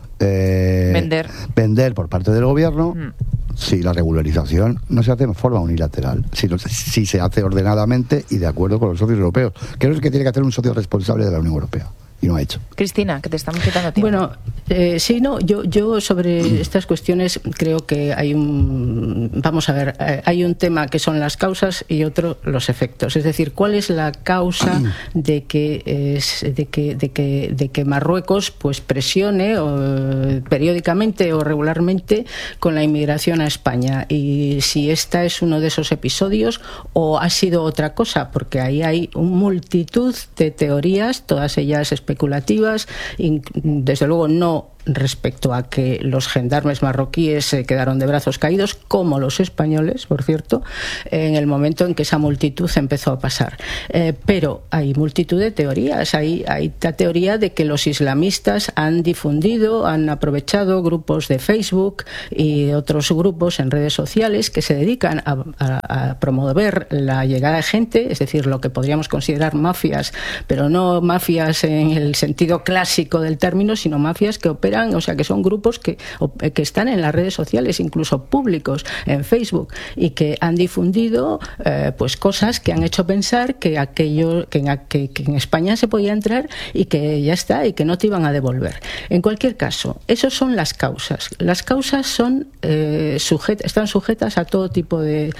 Speaker 8: eh,
Speaker 6: vender.
Speaker 8: vender por parte del gobierno.
Speaker 6: Mm.
Speaker 8: Si la regularización no se hace de forma unilateral, sino si se hace ordenadamente y de acuerdo con los socios europeos, que es lo que tiene que hacer un socio responsable de la Unión Europea. Y no ha hecho.
Speaker 6: Cristina, que te estamos quitando tiempo.
Speaker 9: Bueno, eh, sí, no, yo, yo sobre estas cuestiones creo que hay un, vamos a ver, eh, hay un tema que son las causas y otro los efectos. Es decir, ¿cuál es la causa de que, eh, de que, de que, de que Marruecos pues presione o, periódicamente o regularmente con la inmigración a España? Y si esta es uno de esos episodios o ha sido otra cosa, porque ahí hay una multitud de teorías, todas ellas especulativas, y desde luego no respecto a que los gendarmes marroquíes se quedaron de brazos caídos, como los españoles, por cierto, en el momento en que esa multitud empezó a pasar. Eh, pero hay multitud de teorías. Hay, hay la teoría de que los islamistas han difundido, han aprovechado grupos de Facebook y otros grupos en redes sociales que se dedican a, a, a promover la llegada de gente, es decir, lo que podríamos considerar mafias, pero no mafias en el sentido clásico del término, sino mafias que operan, o sea, que son grupos que, que están en las redes sociales, incluso públicos, en Facebook, y que han difundido eh, pues cosas que han hecho pensar que aquello que en, que, que en España se podía entrar y que ya está, y que no te iban a devolver. En cualquier caso, esas son las causas. Las causas son eh, sujet, están sujetas a todo tipo de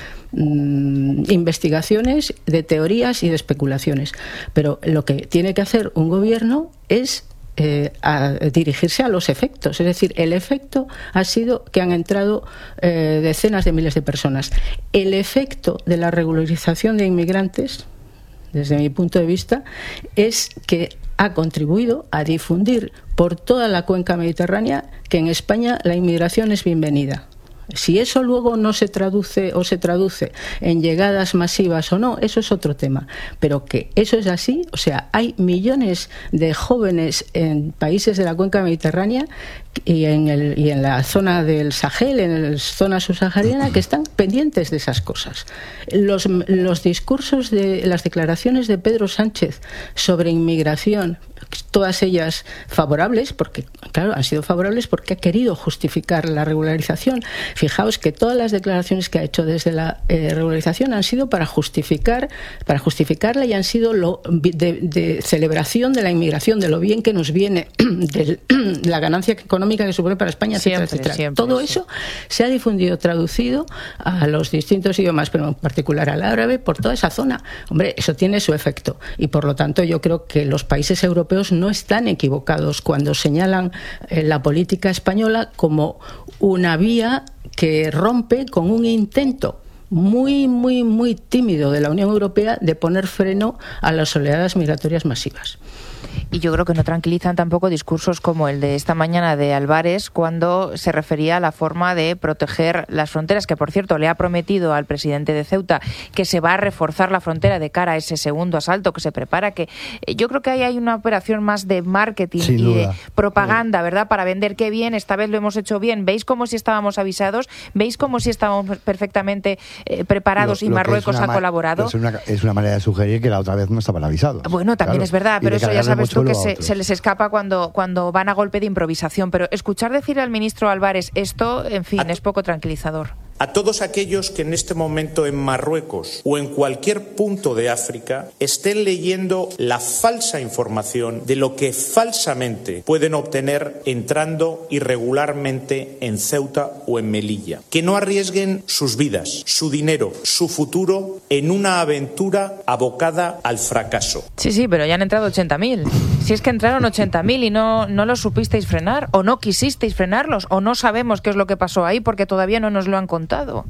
Speaker 9: mm, investigaciones, de teorías y de especulaciones. Pero lo que tiene que hacer un gobierno es Eh, a dirigirse a los efectos. Es decir, el efecto ha sido que han entrado eh, decenas de miles de personas. El efecto de la regularización de inmigrantes, desde mi punto de vista, es que ha contribuido a difundir por toda la cuenca mediterránea que en España la inmigración es bienvenida. Si eso luego no se traduce o se traduce en llegadas masivas o no, eso es otro tema. Pero que eso es así, o sea, hay millones de jóvenes en países de la cuenca mediterránea y en, el, y en la zona del Sahel, en la zona subsahariana, que están pendientes de esas cosas. Los, los discursos, de las declaraciones de Pedro Sánchez sobre inmigración, todas ellas favorables, porque claro, han sido favorables porque ha querido justificar la regularización. Fijaos que todas las declaraciones que ha hecho desde la eh, regularización han sido para justificar, para justificarla y han sido lo de, de celebración de la inmigración, de lo bien que nos viene, de la ganancia económica que supone para España, etcétera,
Speaker 6: siempre,
Speaker 8: etcétera.
Speaker 6: Siempre,
Speaker 8: Todo
Speaker 6: sí.
Speaker 8: eso se ha difundido, traducido a los distintos idiomas, pero en particular al árabe, por toda esa zona. Hombre, eso tiene su efecto y por lo tanto yo creo que los países europeos no están equivocados cuando señalan eh, la política española como una vía que rompe con un intento muy, muy, muy tímido de la Unión Europea de poner freno a las oleadas migratorias masivas.
Speaker 6: Y yo creo que no tranquilizan tampoco discursos como el de esta mañana de Álvarez, cuando se refería a la forma de proteger las fronteras, que por cierto le ha prometido al presidente de Ceuta que se va a reforzar la frontera de cara a ese segundo asalto que se prepara, que yo creo que ahí hay una operación más de marketing
Speaker 8: Sin
Speaker 6: y
Speaker 8: duda.
Speaker 6: de propaganda, ¿verdad? Para vender qué bien, esta vez lo hemos hecho bien. ¿Veis como si estábamos avisados? ¿Veis como si estábamos perfectamente eh, preparados
Speaker 8: Lo-
Speaker 6: y
Speaker 8: lo que
Speaker 6: Marruecos
Speaker 8: es una
Speaker 6: ha
Speaker 8: ma-
Speaker 6: colaborado?
Speaker 8: Es una, es una manera de sugerir que la otra vez no estaban avisados.
Speaker 6: Bueno, también
Speaker 8: Claro.
Speaker 6: es verdad,
Speaker 8: Y
Speaker 6: pero
Speaker 8: de
Speaker 6: eso ya
Speaker 8: cargar el
Speaker 6: sabes tú que
Speaker 8: mochuelo a
Speaker 6: se,
Speaker 8: otros.
Speaker 6: se les escapa cuando, cuando van a golpe de improvisación. Pero escuchar decir al ministro Álvarez esto, en fin, es poco tranquilizador.
Speaker 10: A todos aquellos que en este momento en Marruecos o en cualquier punto de África estén leyendo la falsa información de lo que falsamente pueden obtener entrando irregularmente en Ceuta o en Melilla. Que no arriesguen sus vidas, su dinero, su futuro en una aventura abocada al fracaso.
Speaker 6: Sí, sí, pero ya han entrado ochenta mil. Si es que entraron ochenta mil y no, no los supisteis frenar, o no quisisteis frenarlos, o no sabemos qué es lo que pasó ahí porque todavía no nos lo han contado.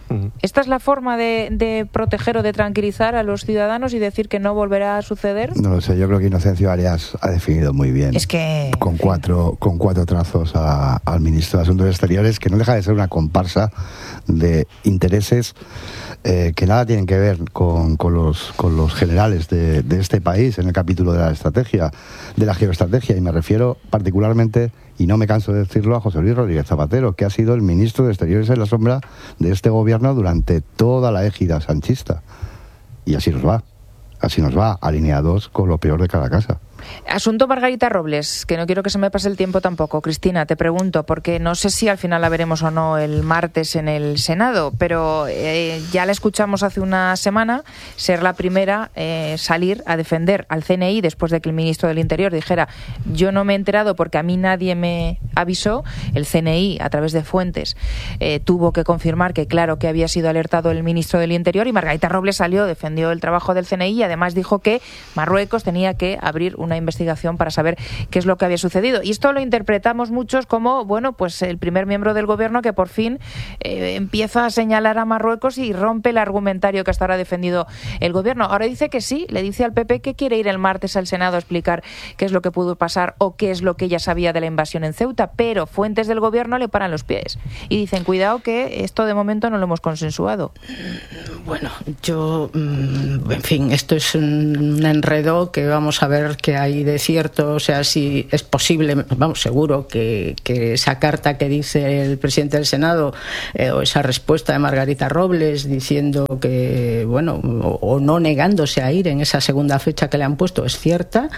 Speaker 6: Uh-huh. ¿Esta es la forma de, de proteger o de tranquilizar a los ciudadanos y decir que no volverá a suceder?
Speaker 8: No lo sé, yo creo que Inocencio Arias ha definido muy bien.
Speaker 6: Es que...
Speaker 8: Con cuatro, con cuatro trazos a, al ministro de Asuntos Exteriores, que no deja de ser una comparsa de intereses eh, que nada tienen que ver con, con, los, con los generales de, de este país en el capítulo de la estrategia, de la geoestrategia, y me refiero particularmente, y no me canso de decirlo, a José Luis Rodríguez Zapatero, que ha sido el ministro de Exteriores en la sombra de este gobierno durante toda la égida sanchista. Y así nos va, así nos va, alineados con lo peor de cada casa.
Speaker 6: Asunto Margarita Robles, que no quiero que se me pase el tiempo tampoco. Cristina, te pregunto, porque no sé si al final la veremos o no el martes en el Senado, pero eh, ya la escuchamos hace una semana ser la primera eh, salir a defender al C N I después de que el ministro del Interior dijera: yo no me he enterado porque a mí nadie me avisó. El C N I, a través de fuentes, eh, tuvo que confirmar que claro que había sido alertado el ministro del Interior, y Margarita Robles salió, defendió el trabajo del C N I y además dijo que Marruecos tenía que abrir una investigación para saber qué es lo que había sucedido. Y esto lo interpretamos muchos como, bueno, pues el primer miembro del gobierno que por fin eh, empieza a señalar a Marruecos y rompe el argumentario que hasta ahora ha defendido el gobierno. Ahora dice que sí, le dice al P P que quiere ir el martes al Senado a explicar qué es lo que pudo pasar o qué es lo que ella sabía de la invasión en Ceuta, pero fuentes del gobierno le paran los pies y dicen: cuidado que esto de momento no lo hemos consensuado.
Speaker 9: Bueno, yo, en fin, esto es un enredo que vamos a ver qué hay de cierto. O sea, si es posible, vamos, seguro que, que esa carta que dice el presidente del Senado eh, o esa respuesta de Margarita Robles diciendo que, bueno, o, o no negándose a ir en esa segunda fecha que le han puesto es cierta,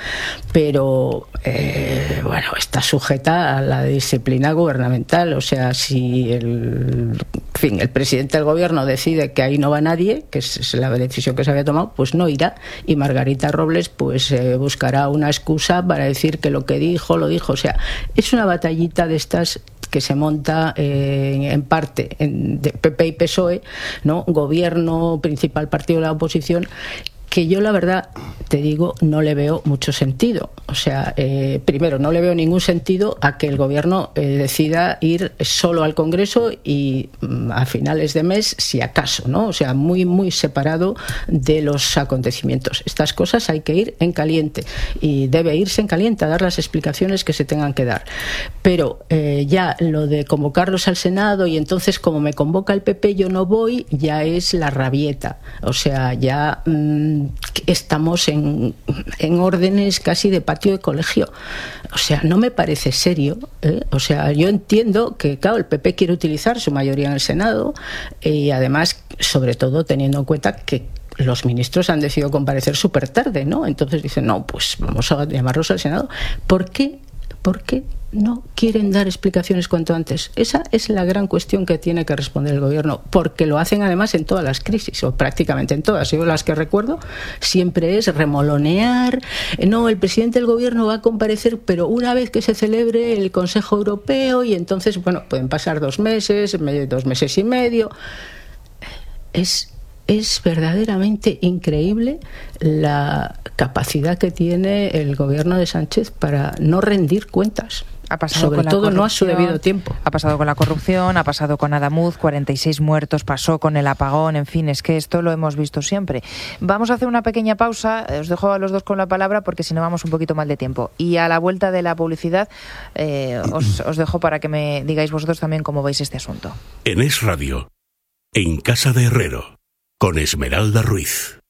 Speaker 9: pero eh, bueno, está sujeta a la disciplina gubernamental. O sea, si el, en fin, el presidente del gobierno decide que ahí no va nadie, que es la decisión que se había tomado, pues no irá, y Margarita Robles pues eh, buscará una excusa para decir que lo que dijo, lo dijo. O sea, es una batallita de estas que se monta eh, en parte en, de P P y P S O E, ¿no? Gobierno, principal partido de la oposición, que yo la verdad, te digo, no le veo mucho sentido. O sea, eh, primero, no le veo ningún sentido a que el gobierno eh, decida ir solo al Congreso y mm, a finales de mes, si acaso, ¿no? O sea, muy, muy separado de los acontecimientos. Estas cosas hay que ir en caliente y debe irse en caliente a dar las explicaciones que se tengan que dar. Pero eh, ya lo de convocarlos al Senado y entonces como me convoca el P P yo no voy, ya es la rabieta. O sea, ya... Mm, estamos en, en órdenes casi de patio de colegio. O sea, no me parece serio, ¿eh? O sea, yo entiendo que, claro, el P P quiere utilizar su mayoría en el Senado y además, sobre todo, teniendo en cuenta que los ministros han decidido comparecer súper tarde, ¿no? Entonces dicen, no, pues vamos a llamarlos al Senado. ¿Por qué? ¿Por qué no quieren dar explicaciones cuanto antes? Esa es la gran cuestión que tiene que responder el gobierno, porque lo hacen además en todas las crisis, o prácticamente en todas. Yo las que recuerdo siempre es remolonear. No, el presidente del gobierno va a comparecer, pero una vez que se celebre el Consejo Europeo, y entonces, bueno, pueden pasar dos meses, dos meses y medio. Es... Es verdaderamente increíble la capacidad que tiene el gobierno de Sánchez para no rendir cuentas.
Speaker 6: Ha pasado
Speaker 9: Sobre
Speaker 6: con
Speaker 9: todo
Speaker 6: la
Speaker 9: no a su debido tiempo.
Speaker 6: Ha pasado con la corrupción, ha pasado con Adamuz, cuarenta y seis muertos, pasó con el apagón, en fin, es que esto lo hemos visto siempre. Vamos a hacer una pequeña pausa, os dejo a los dos con la palabra porque si no vamos un poquito mal de tiempo. Y a la vuelta de la publicidad eh, os, os dejo para que me digáis vosotros también cómo veis este asunto.
Speaker 1: En Es Radio, en Casa de Herrero, con Esmeralda Ruiz.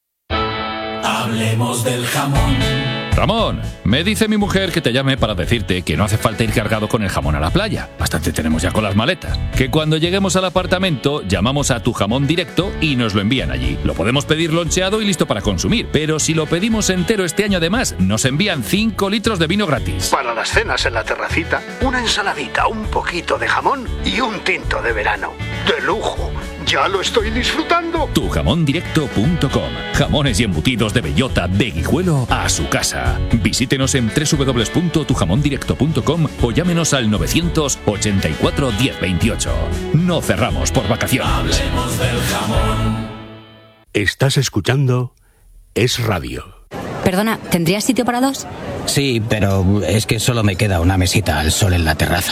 Speaker 12: Hablemos del jamón. Ramón, me dice mi mujer que te llame para decirte que no hace falta ir cargado con el jamón a la playa. Bastante tenemos ya con las maletas. Que cuando lleguemos al apartamento, llamamos a Tu Jamón Directo y nos lo envían allí. Lo podemos pedir loncheado y listo para consumir. Pero si lo pedimos entero este año además, nos envían cinco litros de vino gratis.
Speaker 13: Para las cenas en la terracita, una ensaladita, un poquito de jamón y un tinto de verano. ¡De lujo! ¡Ya lo estoy disfrutando!
Speaker 12: tu jamón directo punto com. Jamones y embutidos de bellota de Guijuelo a su casa. Visítenos en doble u doble u doble u punto tu jamón directo punto com o llámenos al novecientos ochenta y cuatro diez veintiocho. No cerramos por vacaciones.
Speaker 1: Hablemos del jamón. Estás escuchando Es Radio.
Speaker 14: Perdona, ¿tendrías sitio para dos?
Speaker 15: Sí, pero es que solo me queda una mesita al sol en la terraza.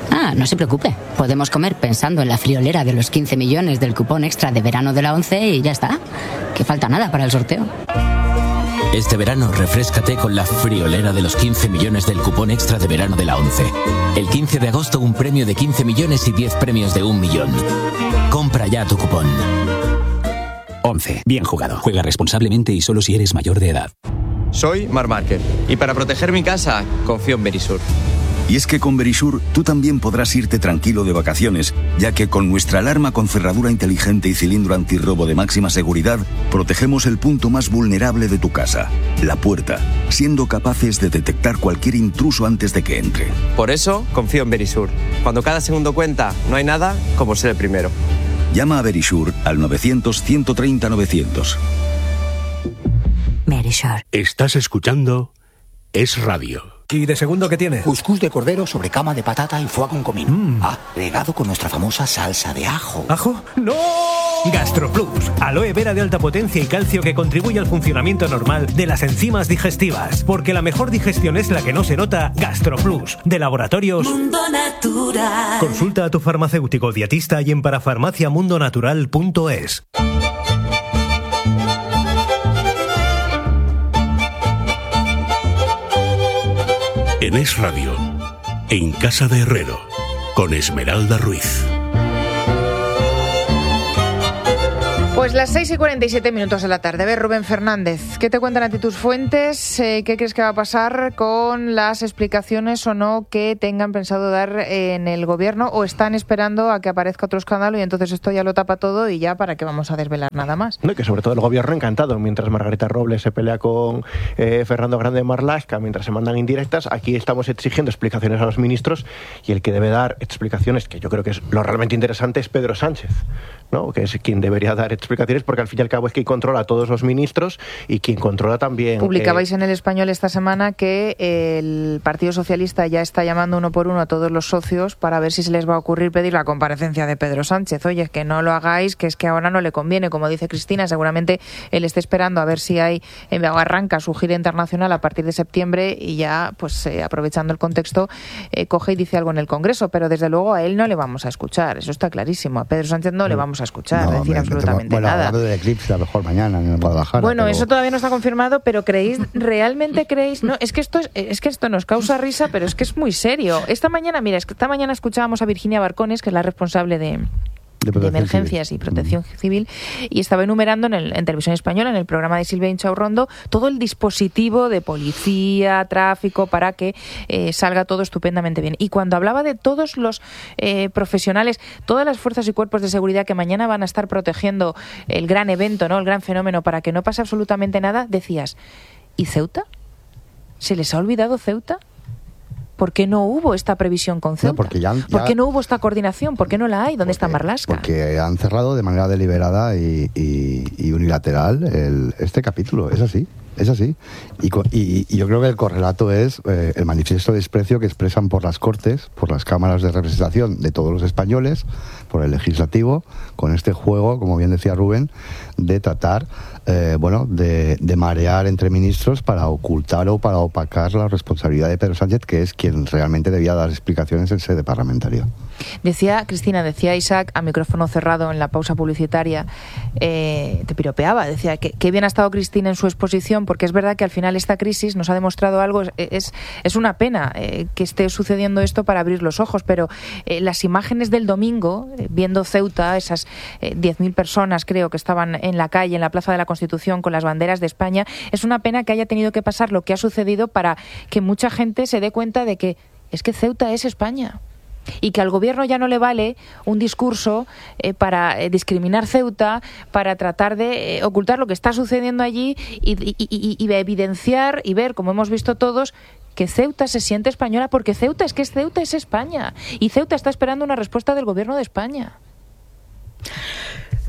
Speaker 14: Ah, no se preocupe. Podemos comer pensando en la friolera de los quince millones del cupón extra de verano de la ONCE y ya está. Que falta nada para el sorteo.
Speaker 15: Este verano, refréscate con la friolera de los quince millones del cupón extra de verano de la ONCE. El quince de agosto, un premio de quince millones y diez premios de un millón. Compra ya tu cupón.
Speaker 16: ONCE. Bien jugado. Juega responsablemente y solo si eres mayor de edad.
Speaker 17: Soy Marc Márquez y para proteger mi casa, confío en Verisur.
Speaker 18: Y es que con Verisur tú también podrás irte tranquilo de vacaciones, ya que con nuestra alarma con cerradura inteligente y cilindro antirrobo de máxima seguridad, protegemos el punto más vulnerable de tu casa, la puerta, siendo capaces de detectar cualquier intruso antes de que entre.
Speaker 17: Por eso confío en Verisur. Cuando cada segundo cuenta, no hay nada como ser el primero.
Speaker 18: Llama a Verisur al novecientos, ciento treinta, novecientos.
Speaker 2: Verisur.
Speaker 1: Estás escuchando Es Radio.
Speaker 19: ¿Y de segundo qué tiene?
Speaker 20: Cuscús de cordero sobre cama de patata y foie con comino. Mm. Ah, regado con nuestra famosa salsa de ajo.
Speaker 19: ¿Ajo? ¡No! GastroPlus, aloe vera de alta potencia y calcio que contribuye al funcionamiento normal de las enzimas digestivas. Porque la mejor digestión es la que no se nota. GastroPlus, de Laboratorios
Speaker 21: Mundo Natural.
Speaker 19: Consulta a tu farmacéutico dietista y en parafarmacia mundo natural punto es.
Speaker 1: En Es Radio, en Casa de Herrero, con Esmeralda Ruiz.
Speaker 6: Pues las seis y cuarenta y siete minutos de la tarde. A ver, Rubén Fernández, ¿qué te cuentan a ti tus fuentes? Eh, ¿Qué crees que va a pasar con las explicaciones o no que tengan pensado dar en el gobierno o están esperando a que aparezca otro escándalo y entonces esto ya lo tapa todo y ya para qué vamos a desvelar nada más?
Speaker 11: No, y que sobre todo el gobierno encantado, mientras Margarita Robles se pelea con eh, Fernando Grande Marlaska, mientras se mandan indirectas, aquí estamos exigiendo explicaciones a los ministros y el que debe dar explicaciones, que yo creo que es lo realmente interesante, es Pedro Sánchez, ¿no? Que es quien debería dar explicaciones porque al fin y al cabo es quien controla a todos los ministros y quien controla también...
Speaker 6: Publicabais
Speaker 11: eh...
Speaker 6: en El Español esta semana que el Partido Socialista ya está llamando uno por uno a todos los socios para ver si se les va a ocurrir pedir la comparecencia de Pedro Sánchez. Oye, es que no lo hagáis, que es que ahora no le conviene, como dice Cristina, seguramente él esté esperando a ver si hay eh, arranca su gira internacional a partir de septiembre y ya, pues eh, aprovechando el contexto, eh, coge y dice algo en el Congreso, pero desde luego a él no le vamos a escuchar, eso está clarísimo, a Pedro Sánchez no, no. le vamos a escuchar, no, decir me, absolutamente
Speaker 8: me, bueno,
Speaker 6: nada.
Speaker 8: Hablando del eclipse, a lo mejor mañana en Guadalajara.
Speaker 6: Bueno,
Speaker 8: pero...
Speaker 6: eso todavía no está confirmado, pero creéis, ¿realmente creéis? No, es que esto es, es que esto nos causa risa, pero es que es muy serio. Esta mañana, mira, es que esta mañana escuchábamos a Virginia Barcones, que es la responsable de... De, de emergencias civil. y protección mm. civil, y estaba enumerando en, el, en Televisión Española, en el programa de Silvia Inchaurrondo, todo el dispositivo de policía, tráfico, para que eh, salga todo estupendamente bien. Y cuando hablaba de todos los eh, profesionales, todas las fuerzas y cuerpos de seguridad que mañana van a estar protegiendo el gran evento, ¿no? El gran fenómeno, para que no pase absolutamente nada, decías, ¿y Ceuta? ¿Se les ha olvidado Ceuta? ¿Por qué no hubo esta previsión con Ceuta?
Speaker 8: No, porque ya, ya,
Speaker 6: ¿Por qué no hubo esta coordinación? ¿Por qué no la hay? ¿Dónde porque, está Marlaska?
Speaker 8: Porque han cerrado de manera deliberada y, y, y unilateral el, este capítulo. Es así, es así. Y, y, y yo creo que el correlato es eh, el manifiesto de desprecio que expresan por las Cortes, por las cámaras de representación de todos los españoles, por el legislativo, con este juego, como bien decía Rubén, de tratar, eh, bueno, de, de marear entre ministros para ocultar o para opacar la responsabilidad de Pedro Sánchez, que es quien realmente debía dar explicaciones en sede parlamentaria.
Speaker 6: Decía Cristina, decía Isaac a micrófono cerrado en la pausa publicitaria, eh, te piropeaba, decía que, que bien ha estado Cristina en su exposición, porque es verdad que al final esta crisis nos ha demostrado algo, es, es, es una pena eh, que esté sucediendo esto para abrir los ojos, pero eh, las imágenes del domingo, eh, viendo Ceuta, esas eh, diez mil personas creo que estaban en la calle, en la Plaza de la Constitución con las banderas de España, es una pena que haya tenido que pasar lo que ha sucedido para que mucha gente se dé cuenta de que es que Ceuta es España. Y que al gobierno ya no le vale un discurso eh, para eh, discriminar Ceuta, para tratar de eh, ocultar lo que está sucediendo allí y, y, y, y evidenciar y ver, como hemos visto todos, que Ceuta se siente española, porque Ceuta es que es Ceuta es España y Ceuta está esperando una respuesta del gobierno de España.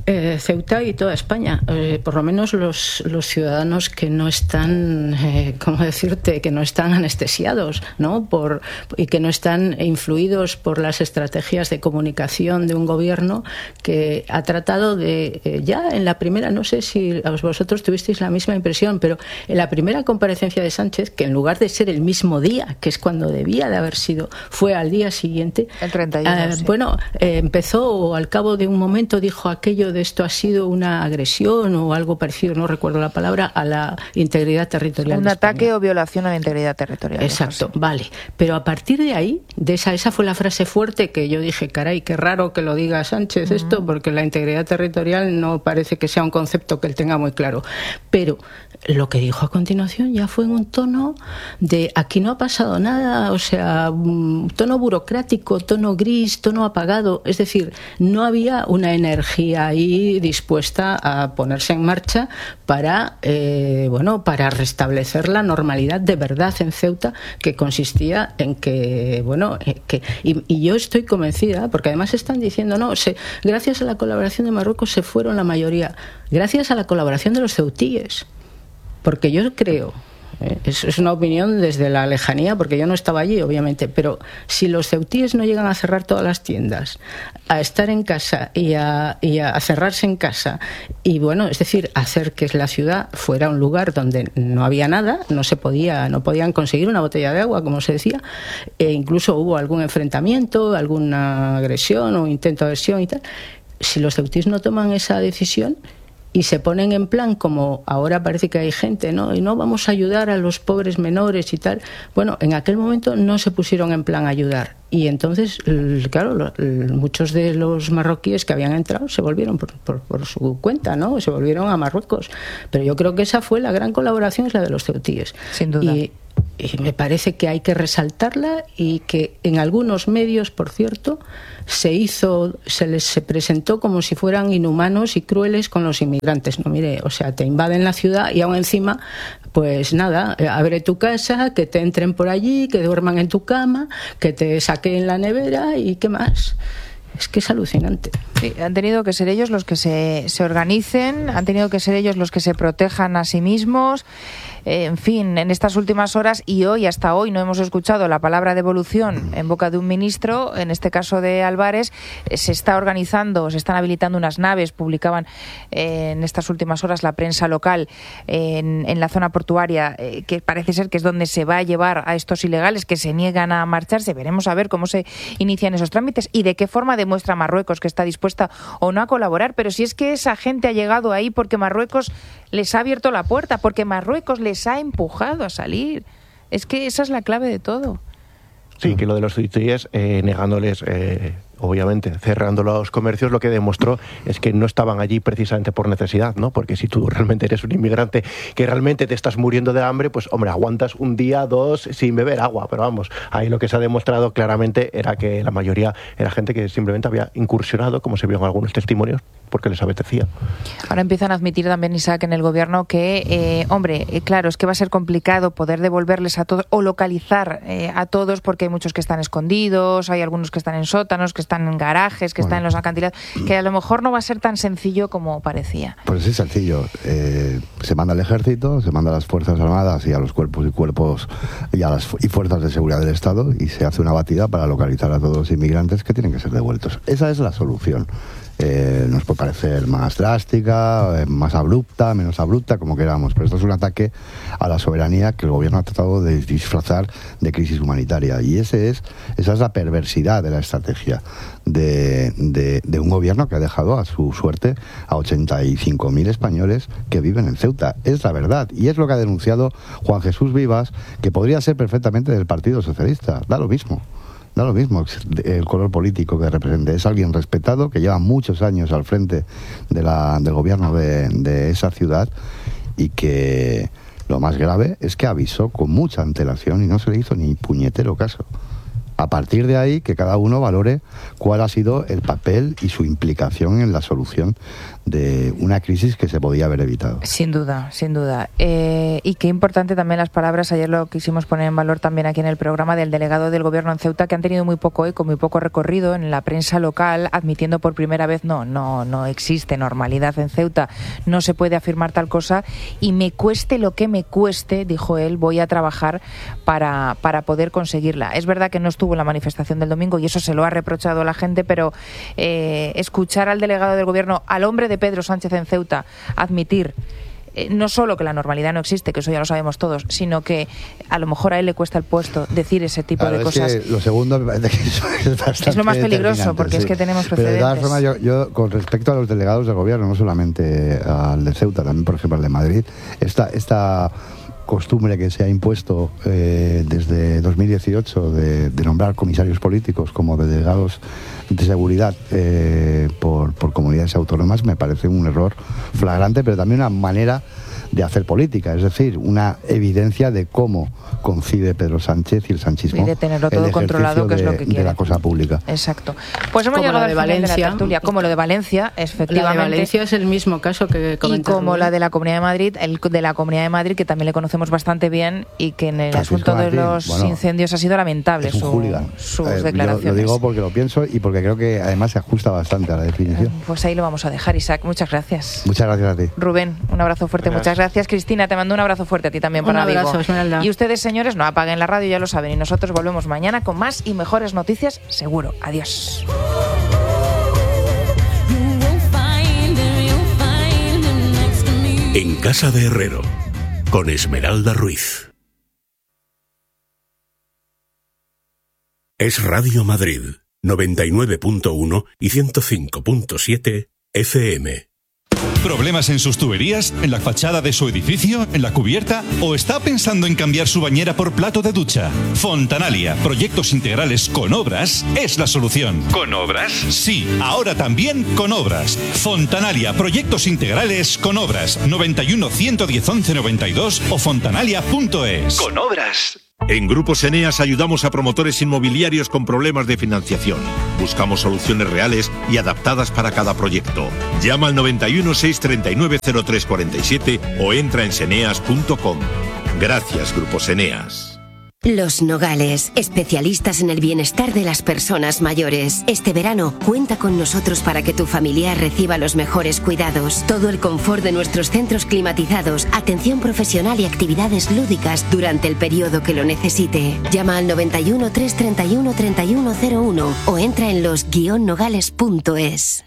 Speaker 9: Eh, Ceuta y toda España, eh, por lo menos los, los ciudadanos que no están, eh, ¿cómo decirte?, que no están anestesiados, ¿no? Por, y que no están influidos por las estrategias de comunicación de un gobierno que ha tratado de, eh, ya en la primera, no sé si vosotros tuvisteis la misma impresión, pero en la primera comparecencia de Sánchez, que en lugar de ser el mismo día, que es cuando debía de haber sido, fue al día siguiente,
Speaker 6: el treinta y uno,
Speaker 9: eh,
Speaker 6: sí.
Speaker 9: bueno, eh, empezó, o al cabo de un momento dijo aquello de esto ha sido una agresión o algo parecido, no recuerdo la palabra, a la integridad territorial.
Speaker 6: Un
Speaker 9: de
Speaker 6: ataque
Speaker 9: España.
Speaker 6: o violación a la integridad territorial.
Speaker 9: Exacto, vale. Pero a partir de ahí, de esa, esa fue la frase fuerte que yo dije, caray, qué raro que lo diga Sánchez uh-huh. esto, porque la integridad territorial no parece que sea un concepto que él tenga muy claro. Pero lo que dijo a continuación ya fue en un tono de aquí no ha pasado nada, o sea, tono burocrático, tono gris, tono apagado. Es decir, no había una energía ahí dispuesta a ponerse en marcha para, eh, bueno, para restablecer la normalidad de verdad en Ceuta, que consistía en que, bueno, eh, que y, y yo estoy convencida, porque además están diciendo, no, se, gracias a la colaboración de Marruecos se fueron la mayoría, gracias a la colaboración de los ceutíes. Porque yo creo, eh, es, es una opinión desde la lejanía, porque yo no estaba allí, obviamente, pero si los ceutíes no llegan a cerrar todas las tiendas, a estar en casa y a, y a cerrarse en casa, y bueno, es decir, hacer que la ciudad fuera un lugar donde no había nada, no se podía, no podían conseguir una botella de agua, como se decía, e incluso hubo algún enfrentamiento, alguna agresión o intento de agresión y tal. Si los ceutíes no toman esa decisión y se ponen en plan como ahora parece que hay gente, ¿no? Y no vamos a ayudar a los pobres menores y tal. Bueno, en aquel momento no se pusieron en plan a ayudar. Y entonces, claro, muchos de los marroquíes que habían entrado se volvieron por, por, por su cuenta, ¿no? Se volvieron a Marruecos. Pero yo creo que esa fue la gran colaboración, es la de los ceutíes.
Speaker 6: Sin duda.
Speaker 9: Y, y me parece que hay que resaltarla y que en algunos medios, por cierto, se hizo, se les se presentó como si fueran inhumanos y crueles con los inmigrantes. No, mire, o sea, te invaden la ciudad y aún encima, pues nada, abre tu casa, que te entren por allí, que duerman en tu cama, que te saquen la nevera y qué más. Es que es alucinante.
Speaker 6: Sí, han tenido que ser ellos los que se, se organicen, han tenido que ser ellos los que se protejan a sí mismos. Eh, en fin, en estas últimas horas y hoy, hasta hoy, no hemos escuchado la palabra devolución en boca de un ministro, en este caso de Álvarez. Eh, se está organizando, se están habilitando unas naves, publicaban eh, en estas últimas horas la prensa local eh, en, en la zona portuaria, eh, que parece ser que es donde se va a llevar a estos ilegales que se niegan a marcharse. Veremos a ver cómo se inician esos trámites y de qué forma demuestra Marruecos que está dispuesta o no a colaborar. Pero si es que esa gente ha llegado ahí porque Marruecos les ha abierto la puerta, porque Marruecos les ha empujado a salir. Es que esa es la clave de todo.
Speaker 11: Sí, que lo de los ceutíes, eh, negándoles, eh, obviamente, cerrando los comercios, lo que demostró es que no estaban allí precisamente por necesidad, ¿no? Porque si tú realmente eres un inmigrante que realmente te estás muriendo de hambre, pues, hombre, aguantas un día, dos, sin beber agua. Pero vamos, ahí lo que se ha demostrado claramente era que la mayoría era gente que simplemente había incursionado, como se vio en algunos testimonios, porque les apetecía.
Speaker 6: Ahora empiezan a admitir también, Isaac, en el gobierno que, eh, hombre, eh, claro, es que va a ser complicado poder devolverles a todos o localizar eh, a todos, porque hay muchos que están escondidos, hay algunos que están en sótanos, que están en garajes, que bueno. están en los acantilados, que a lo mejor no va a ser tan sencillo como parecía.
Speaker 8: Pues es sencillo. Eh, se manda al ejército, se manda a las Fuerzas Armadas y a los cuerpos y cuerpos y a las y fuerzas de seguridad del Estado y se hace una batida para localizar a todos los inmigrantes que tienen que ser devueltos. Esa es la solución. Eh, nos puede parecer más drástica, eh, más abrupta, menos abrupta, como queramos, pero esto es un ataque a la soberanía que el gobierno ha tratado de disfrazar de crisis humanitaria, y ese es esa es la perversidad de la estrategia de, de, de un gobierno que ha dejado a su suerte a ochenta y cinco mil españoles que viven en Ceuta. Es la verdad, y es lo que ha denunciado Juan Jesús Vivas, que podría ser perfectamente del Partido Socialista. Da lo mismo. Da lo mismo el color político que represente. Es alguien respetado que lleva muchos años al frente de la, del gobierno de, de esa ciudad, y que lo más grave es que avisó con mucha antelación y no se le hizo ni puñetero caso. A partir de ahí, que cada uno valore cuál ha sido el papel y su implicación en la solución de una crisis que se podía haber evitado.
Speaker 6: Sin duda, sin duda. Eh, y qué importante también las palabras, ayer lo quisimos poner en valor también aquí en el programa, del delegado del Gobierno en Ceuta, que han tenido muy poco eco, muy poco recorrido en la prensa local, admitiendo por primera vez no, no, no existe normalidad en Ceuta, no se puede afirmar tal cosa, y me cueste lo que me cueste, dijo él, voy a trabajar para, para poder conseguirla. Es verdad que no estuvo en la manifestación del domingo y eso se lo ha reprochado a la gente, pero eh, escuchar al delegado del Gobierno, al hombre de Pedro Sánchez en Ceuta, admitir eh, no solo que la normalidad no existe, que eso ya lo sabemos todos, sino que a lo mejor a él le cuesta el puesto decir ese tipo
Speaker 8: claro,
Speaker 6: de
Speaker 8: es
Speaker 6: cosas.
Speaker 8: Que lo segundo me parece que eso es bastante
Speaker 6: es lo más peligroso, porque
Speaker 8: sí.
Speaker 6: es que tenemos precedentes.
Speaker 8: Pero de todas formas, yo, yo con respecto a los delegados del Gobierno, no solamente al de Ceuta, también por ejemplo al de Madrid, esta, esta costumbre que se ha impuesto eh, desde dos mil dieciocho de, de nombrar comisarios políticos como delegados de seguridad eh, por, por comunidades autónomas me parece un error flagrante, pero también una manera de hacer política, es decir, una evidencia de cómo concibe Pedro Sánchez y el sanchismo
Speaker 6: y de tenerlo todo controlado, que es lo que quiere.
Speaker 8: De la cosa pública.
Speaker 6: Exacto. Pues hemos
Speaker 9: como
Speaker 6: llegado
Speaker 9: al
Speaker 6: final
Speaker 9: Valencia,
Speaker 6: de la tertulia, como lo de Valencia, efectivamente.
Speaker 9: La de Valencia es el mismo caso que comenta
Speaker 6: Y como
Speaker 9: Rubén.
Speaker 6: la de la Comunidad de Madrid, el de la Comunidad de Madrid, que también le conocemos bastante bien y que en el
Speaker 8: Francisco
Speaker 6: asunto de
Speaker 8: Martín,
Speaker 6: los
Speaker 8: bueno,
Speaker 6: incendios ha sido lamentable
Speaker 8: es un
Speaker 6: su,
Speaker 8: hooligan.
Speaker 6: sus
Speaker 8: Eh,
Speaker 6: declaraciones.
Speaker 8: Yo lo digo porque lo pienso y porque creo que además se ajusta bastante a la definición.
Speaker 6: Pues ahí lo vamos a dejar, Isaac. Muchas gracias.
Speaker 8: Muchas gracias a ti.
Speaker 6: Rubén, un abrazo fuerte.
Speaker 8: Gracias.
Speaker 6: Muchas gracias. Cristina, te mando un abrazo fuerte a ti también
Speaker 9: Un
Speaker 6: para
Speaker 9: abrazo,
Speaker 6: Vigo.
Speaker 9: Esmeralda.
Speaker 6: Y ustedes, señores, no apaguen la radio, ya lo saben. Y nosotros volvemos mañana con más y mejores noticias, seguro. Adiós.
Speaker 1: En Casa de Herrero, con Esmeralda Ruiz. Es Radio Madrid, noventa y nueve punto uno y ciento cinco punto siete F M.
Speaker 3: ¿Problemas en sus tuberías? ¿En la fachada de su edificio? ¿En la cubierta? ¿O está pensando en cambiar su bañera por plato de ducha? Fontanalia, proyectos integrales con obras, es la solución. ¿Con obras? Sí, ahora también con obras. Fontanalia, proyectos integrales con obras. noventa y uno, ciento diez, once noventa y dos o fontanalia punto es.
Speaker 22: Con obras. En Grupos Eneas ayudamos a promotores inmobiliarios con problemas de financiación. Buscamos soluciones reales y adaptadas para cada proyecto. Llama al noventa y uno, seiscientos treinta y nueve, cero tres cuarenta y siete o entra en seneas punto com. Gracias, Grupos Eneas.
Speaker 23: Los Nogales, especialistas en el bienestar de las personas mayores. Este verano, cuenta con nosotros para que tu familiar reciba los mejores cuidados. Todo el confort de nuestros centros climatizados, atención profesional y actividades lúdicas durante el periodo que lo necesite. Llama al noventa y uno, trescientos treinta y uno, treinta y uno cero uno o entra en los guion nogales punto es.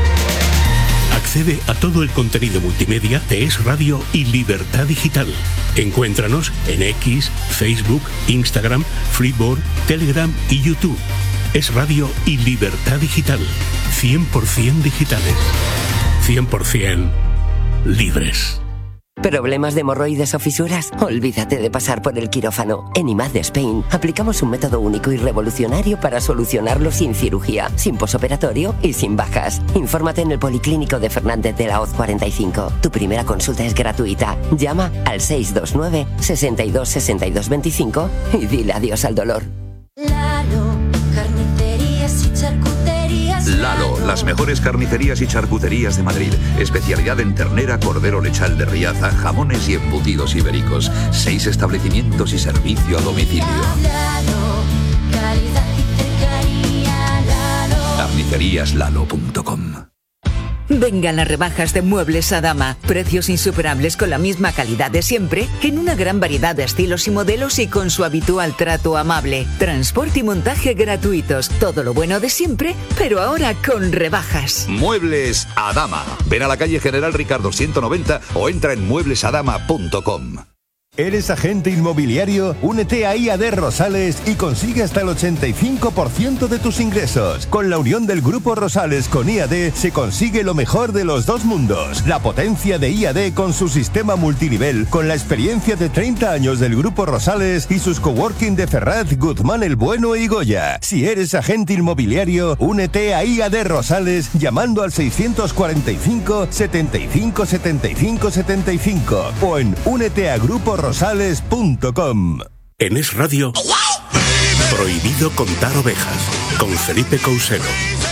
Speaker 1: Accede a todo el contenido multimedia de Es Radio y Libertad Digital. Encuéntranos en X, Facebook, Instagram, Freeboard, Telegram y YouTube. Es Radio y Libertad Digital. cien por ciento digitales. cien por ciento libres.
Speaker 24: ¿Problemas de hemorroides o fisuras? Olvídate de pasar por el quirófano. En I M A D de Spain aplicamos un método único y revolucionario para solucionarlo sin cirugía, sin posoperatorio y sin bajas. Infórmate en el Policlínico de Fernández de la Hoz cuarenta y cinco. Tu primera consulta es gratuita. Llama al seis dos nueve, sesenta y dos, sesenta y dos veinticinco y dile adiós al dolor.
Speaker 21: Lalo, carnicerías y charcuterías.
Speaker 25: Lalo, las mejores carnicerías y charcuterías de Madrid. Especialidad en ternera, cordero lechal de Riaza, jamones y embutidos ibéricos. Seis establecimientos y servicio a domicilio.
Speaker 21: Lalo, calidad y cercanía. Lalo.
Speaker 25: carnicerías lalo punto com.
Speaker 26: Vengan las rebajas de Muebles Adama. Precios insuperables con la misma calidad de siempre, en una gran variedad de estilos y modelos y con su habitual trato amable. Transporte y montaje gratuitos. Todo lo bueno de siempre, pero ahora con rebajas.
Speaker 25: Muebles Adama. Ven a la calle General Ricardo ciento noventa o entra en muebles adama punto com.
Speaker 5: ¿Eres agente inmobiliario? Únete a I A D Rosales y consigue hasta el ochenta y cinco por ciento de tus ingresos. Con la unión del Grupo Rosales con I A D se consigue lo mejor de los dos mundos. La potencia de I A D con su sistema multinivel, con la experiencia de treinta años del Grupo Rosales y sus coworking de Ferraz, Guzmán el Bueno y Goya. Si eres agente inmobiliario, únete a I A D Rosales llamando al seiscientos cuarenta y cinco, setenta y cinco, setenta y cinco, setenta y cinco o en únete a grupo rosales punto com.
Speaker 1: En Es Radio, prohibido contar ovejas, con Felipe Couselo.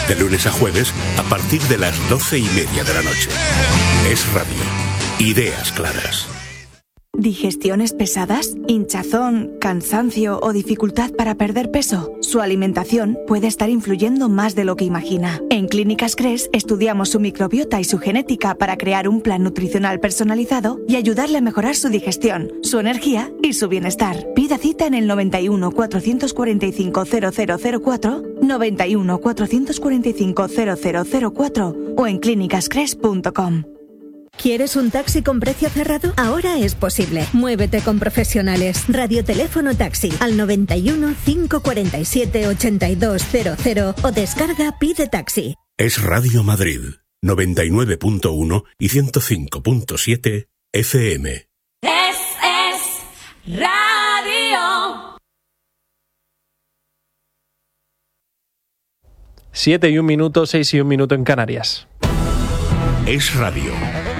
Speaker 1: De lunes a jueves, a partir de las doce y media de la noche. Es Radio. Ideas claras.
Speaker 4: ¿Digestiones pesadas? ¿Hinchazón, cansancio o dificultad para perder peso? Su alimentación puede estar influyendo más de lo que imagina. En Clínicas Cres estudiamos su microbiota y su genética para crear un plan nutricional personalizado y ayudarle a mejorar su digestión, su energía y su bienestar. Pida cita en el noventa y uno, cuatrocientos cuarenta y cinco, cero cero cero cuatro, noventa y uno, cuatrocientos cuarenta y cinco, cero cero cero cuatro o en clínicas cres punto com.
Speaker 7: ¿Quieres un taxi con precio cerrado? Ahora es posible. Muévete con profesionales. Radioteléfono taxi al noventa y uno, cinco cuarenta y siete, ochenta y dos cero cero o descarga Pide Taxi.
Speaker 1: Es Radio Madrid, noventa y nueve punto uno y ciento cinco punto siete F M.
Speaker 21: Es, es Radio.
Speaker 10: Siete y un minuto, seis y un minuto en Canarias.
Speaker 1: Es Radio.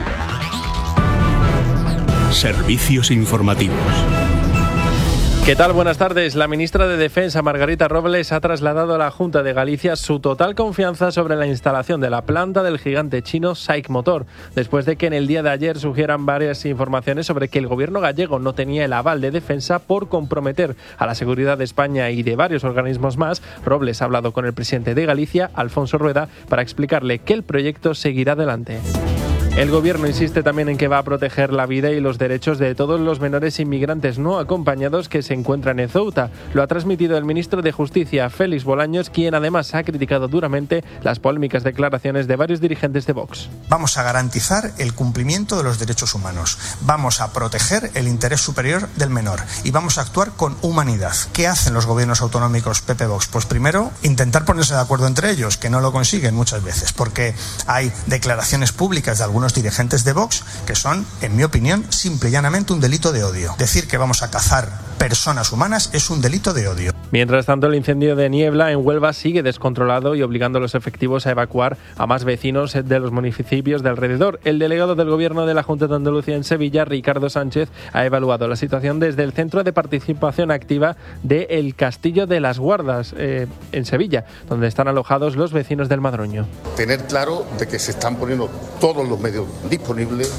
Speaker 1: Servicios informativos.
Speaker 10: ¿Qué tal? Buenas tardes. La ministra de Defensa, Margarita Robles, ha trasladado a la Junta de Galicia su total confianza sobre la instalación de la planta del gigante chino SAIC Motor, después de que en el día de ayer surgieran varias informaciones sobre que el gobierno gallego no tenía el aval de Defensa por comprometer a la seguridad de España y de varios organismos más. Robles ha hablado con el presidente de Galicia, Alfonso Rueda, para explicarle que el proyecto seguirá adelante. El gobierno insiste también en que va a proteger la vida y los derechos de todos los menores inmigrantes no acompañados que se encuentran en Ceuta. Lo ha transmitido el ministro de Justicia, Félix Bolaños, quien además ha criticado duramente las polémicas declaraciones de varios dirigentes de Vox.
Speaker 12: Vamos a garantizar el cumplimiento de los derechos humanos. Vamos a proteger el interés superior del menor y vamos a actuar con humanidad. ¿Qué hacen los gobiernos autonómicos P P Vox? Pues primero, intentar ponerse de acuerdo entre ellos, que no lo consiguen muchas veces, porque hay declaraciones públicas de algunos dirigentes de Vox que son, en mi opinión, simple y llanamente un delito de odio. Decir que vamos a cazar personas humanas es un delito de odio.
Speaker 10: Mientras tanto, el incendio de Niebla en Huelva sigue descontrolado y obligando a los efectivos a evacuar a más vecinos de los municipios de alrededor. El delegado del Gobierno de la Junta de Andalucía en Sevilla, Ricardo Sánchez, ha evaluado la situación desde el Centro de Participación Activa de El Castillo de las Guardas, eh, en Sevilla, donde están alojados los vecinos del Madroño.
Speaker 13: Tener claro de que se están poniendo todos los medios disponibles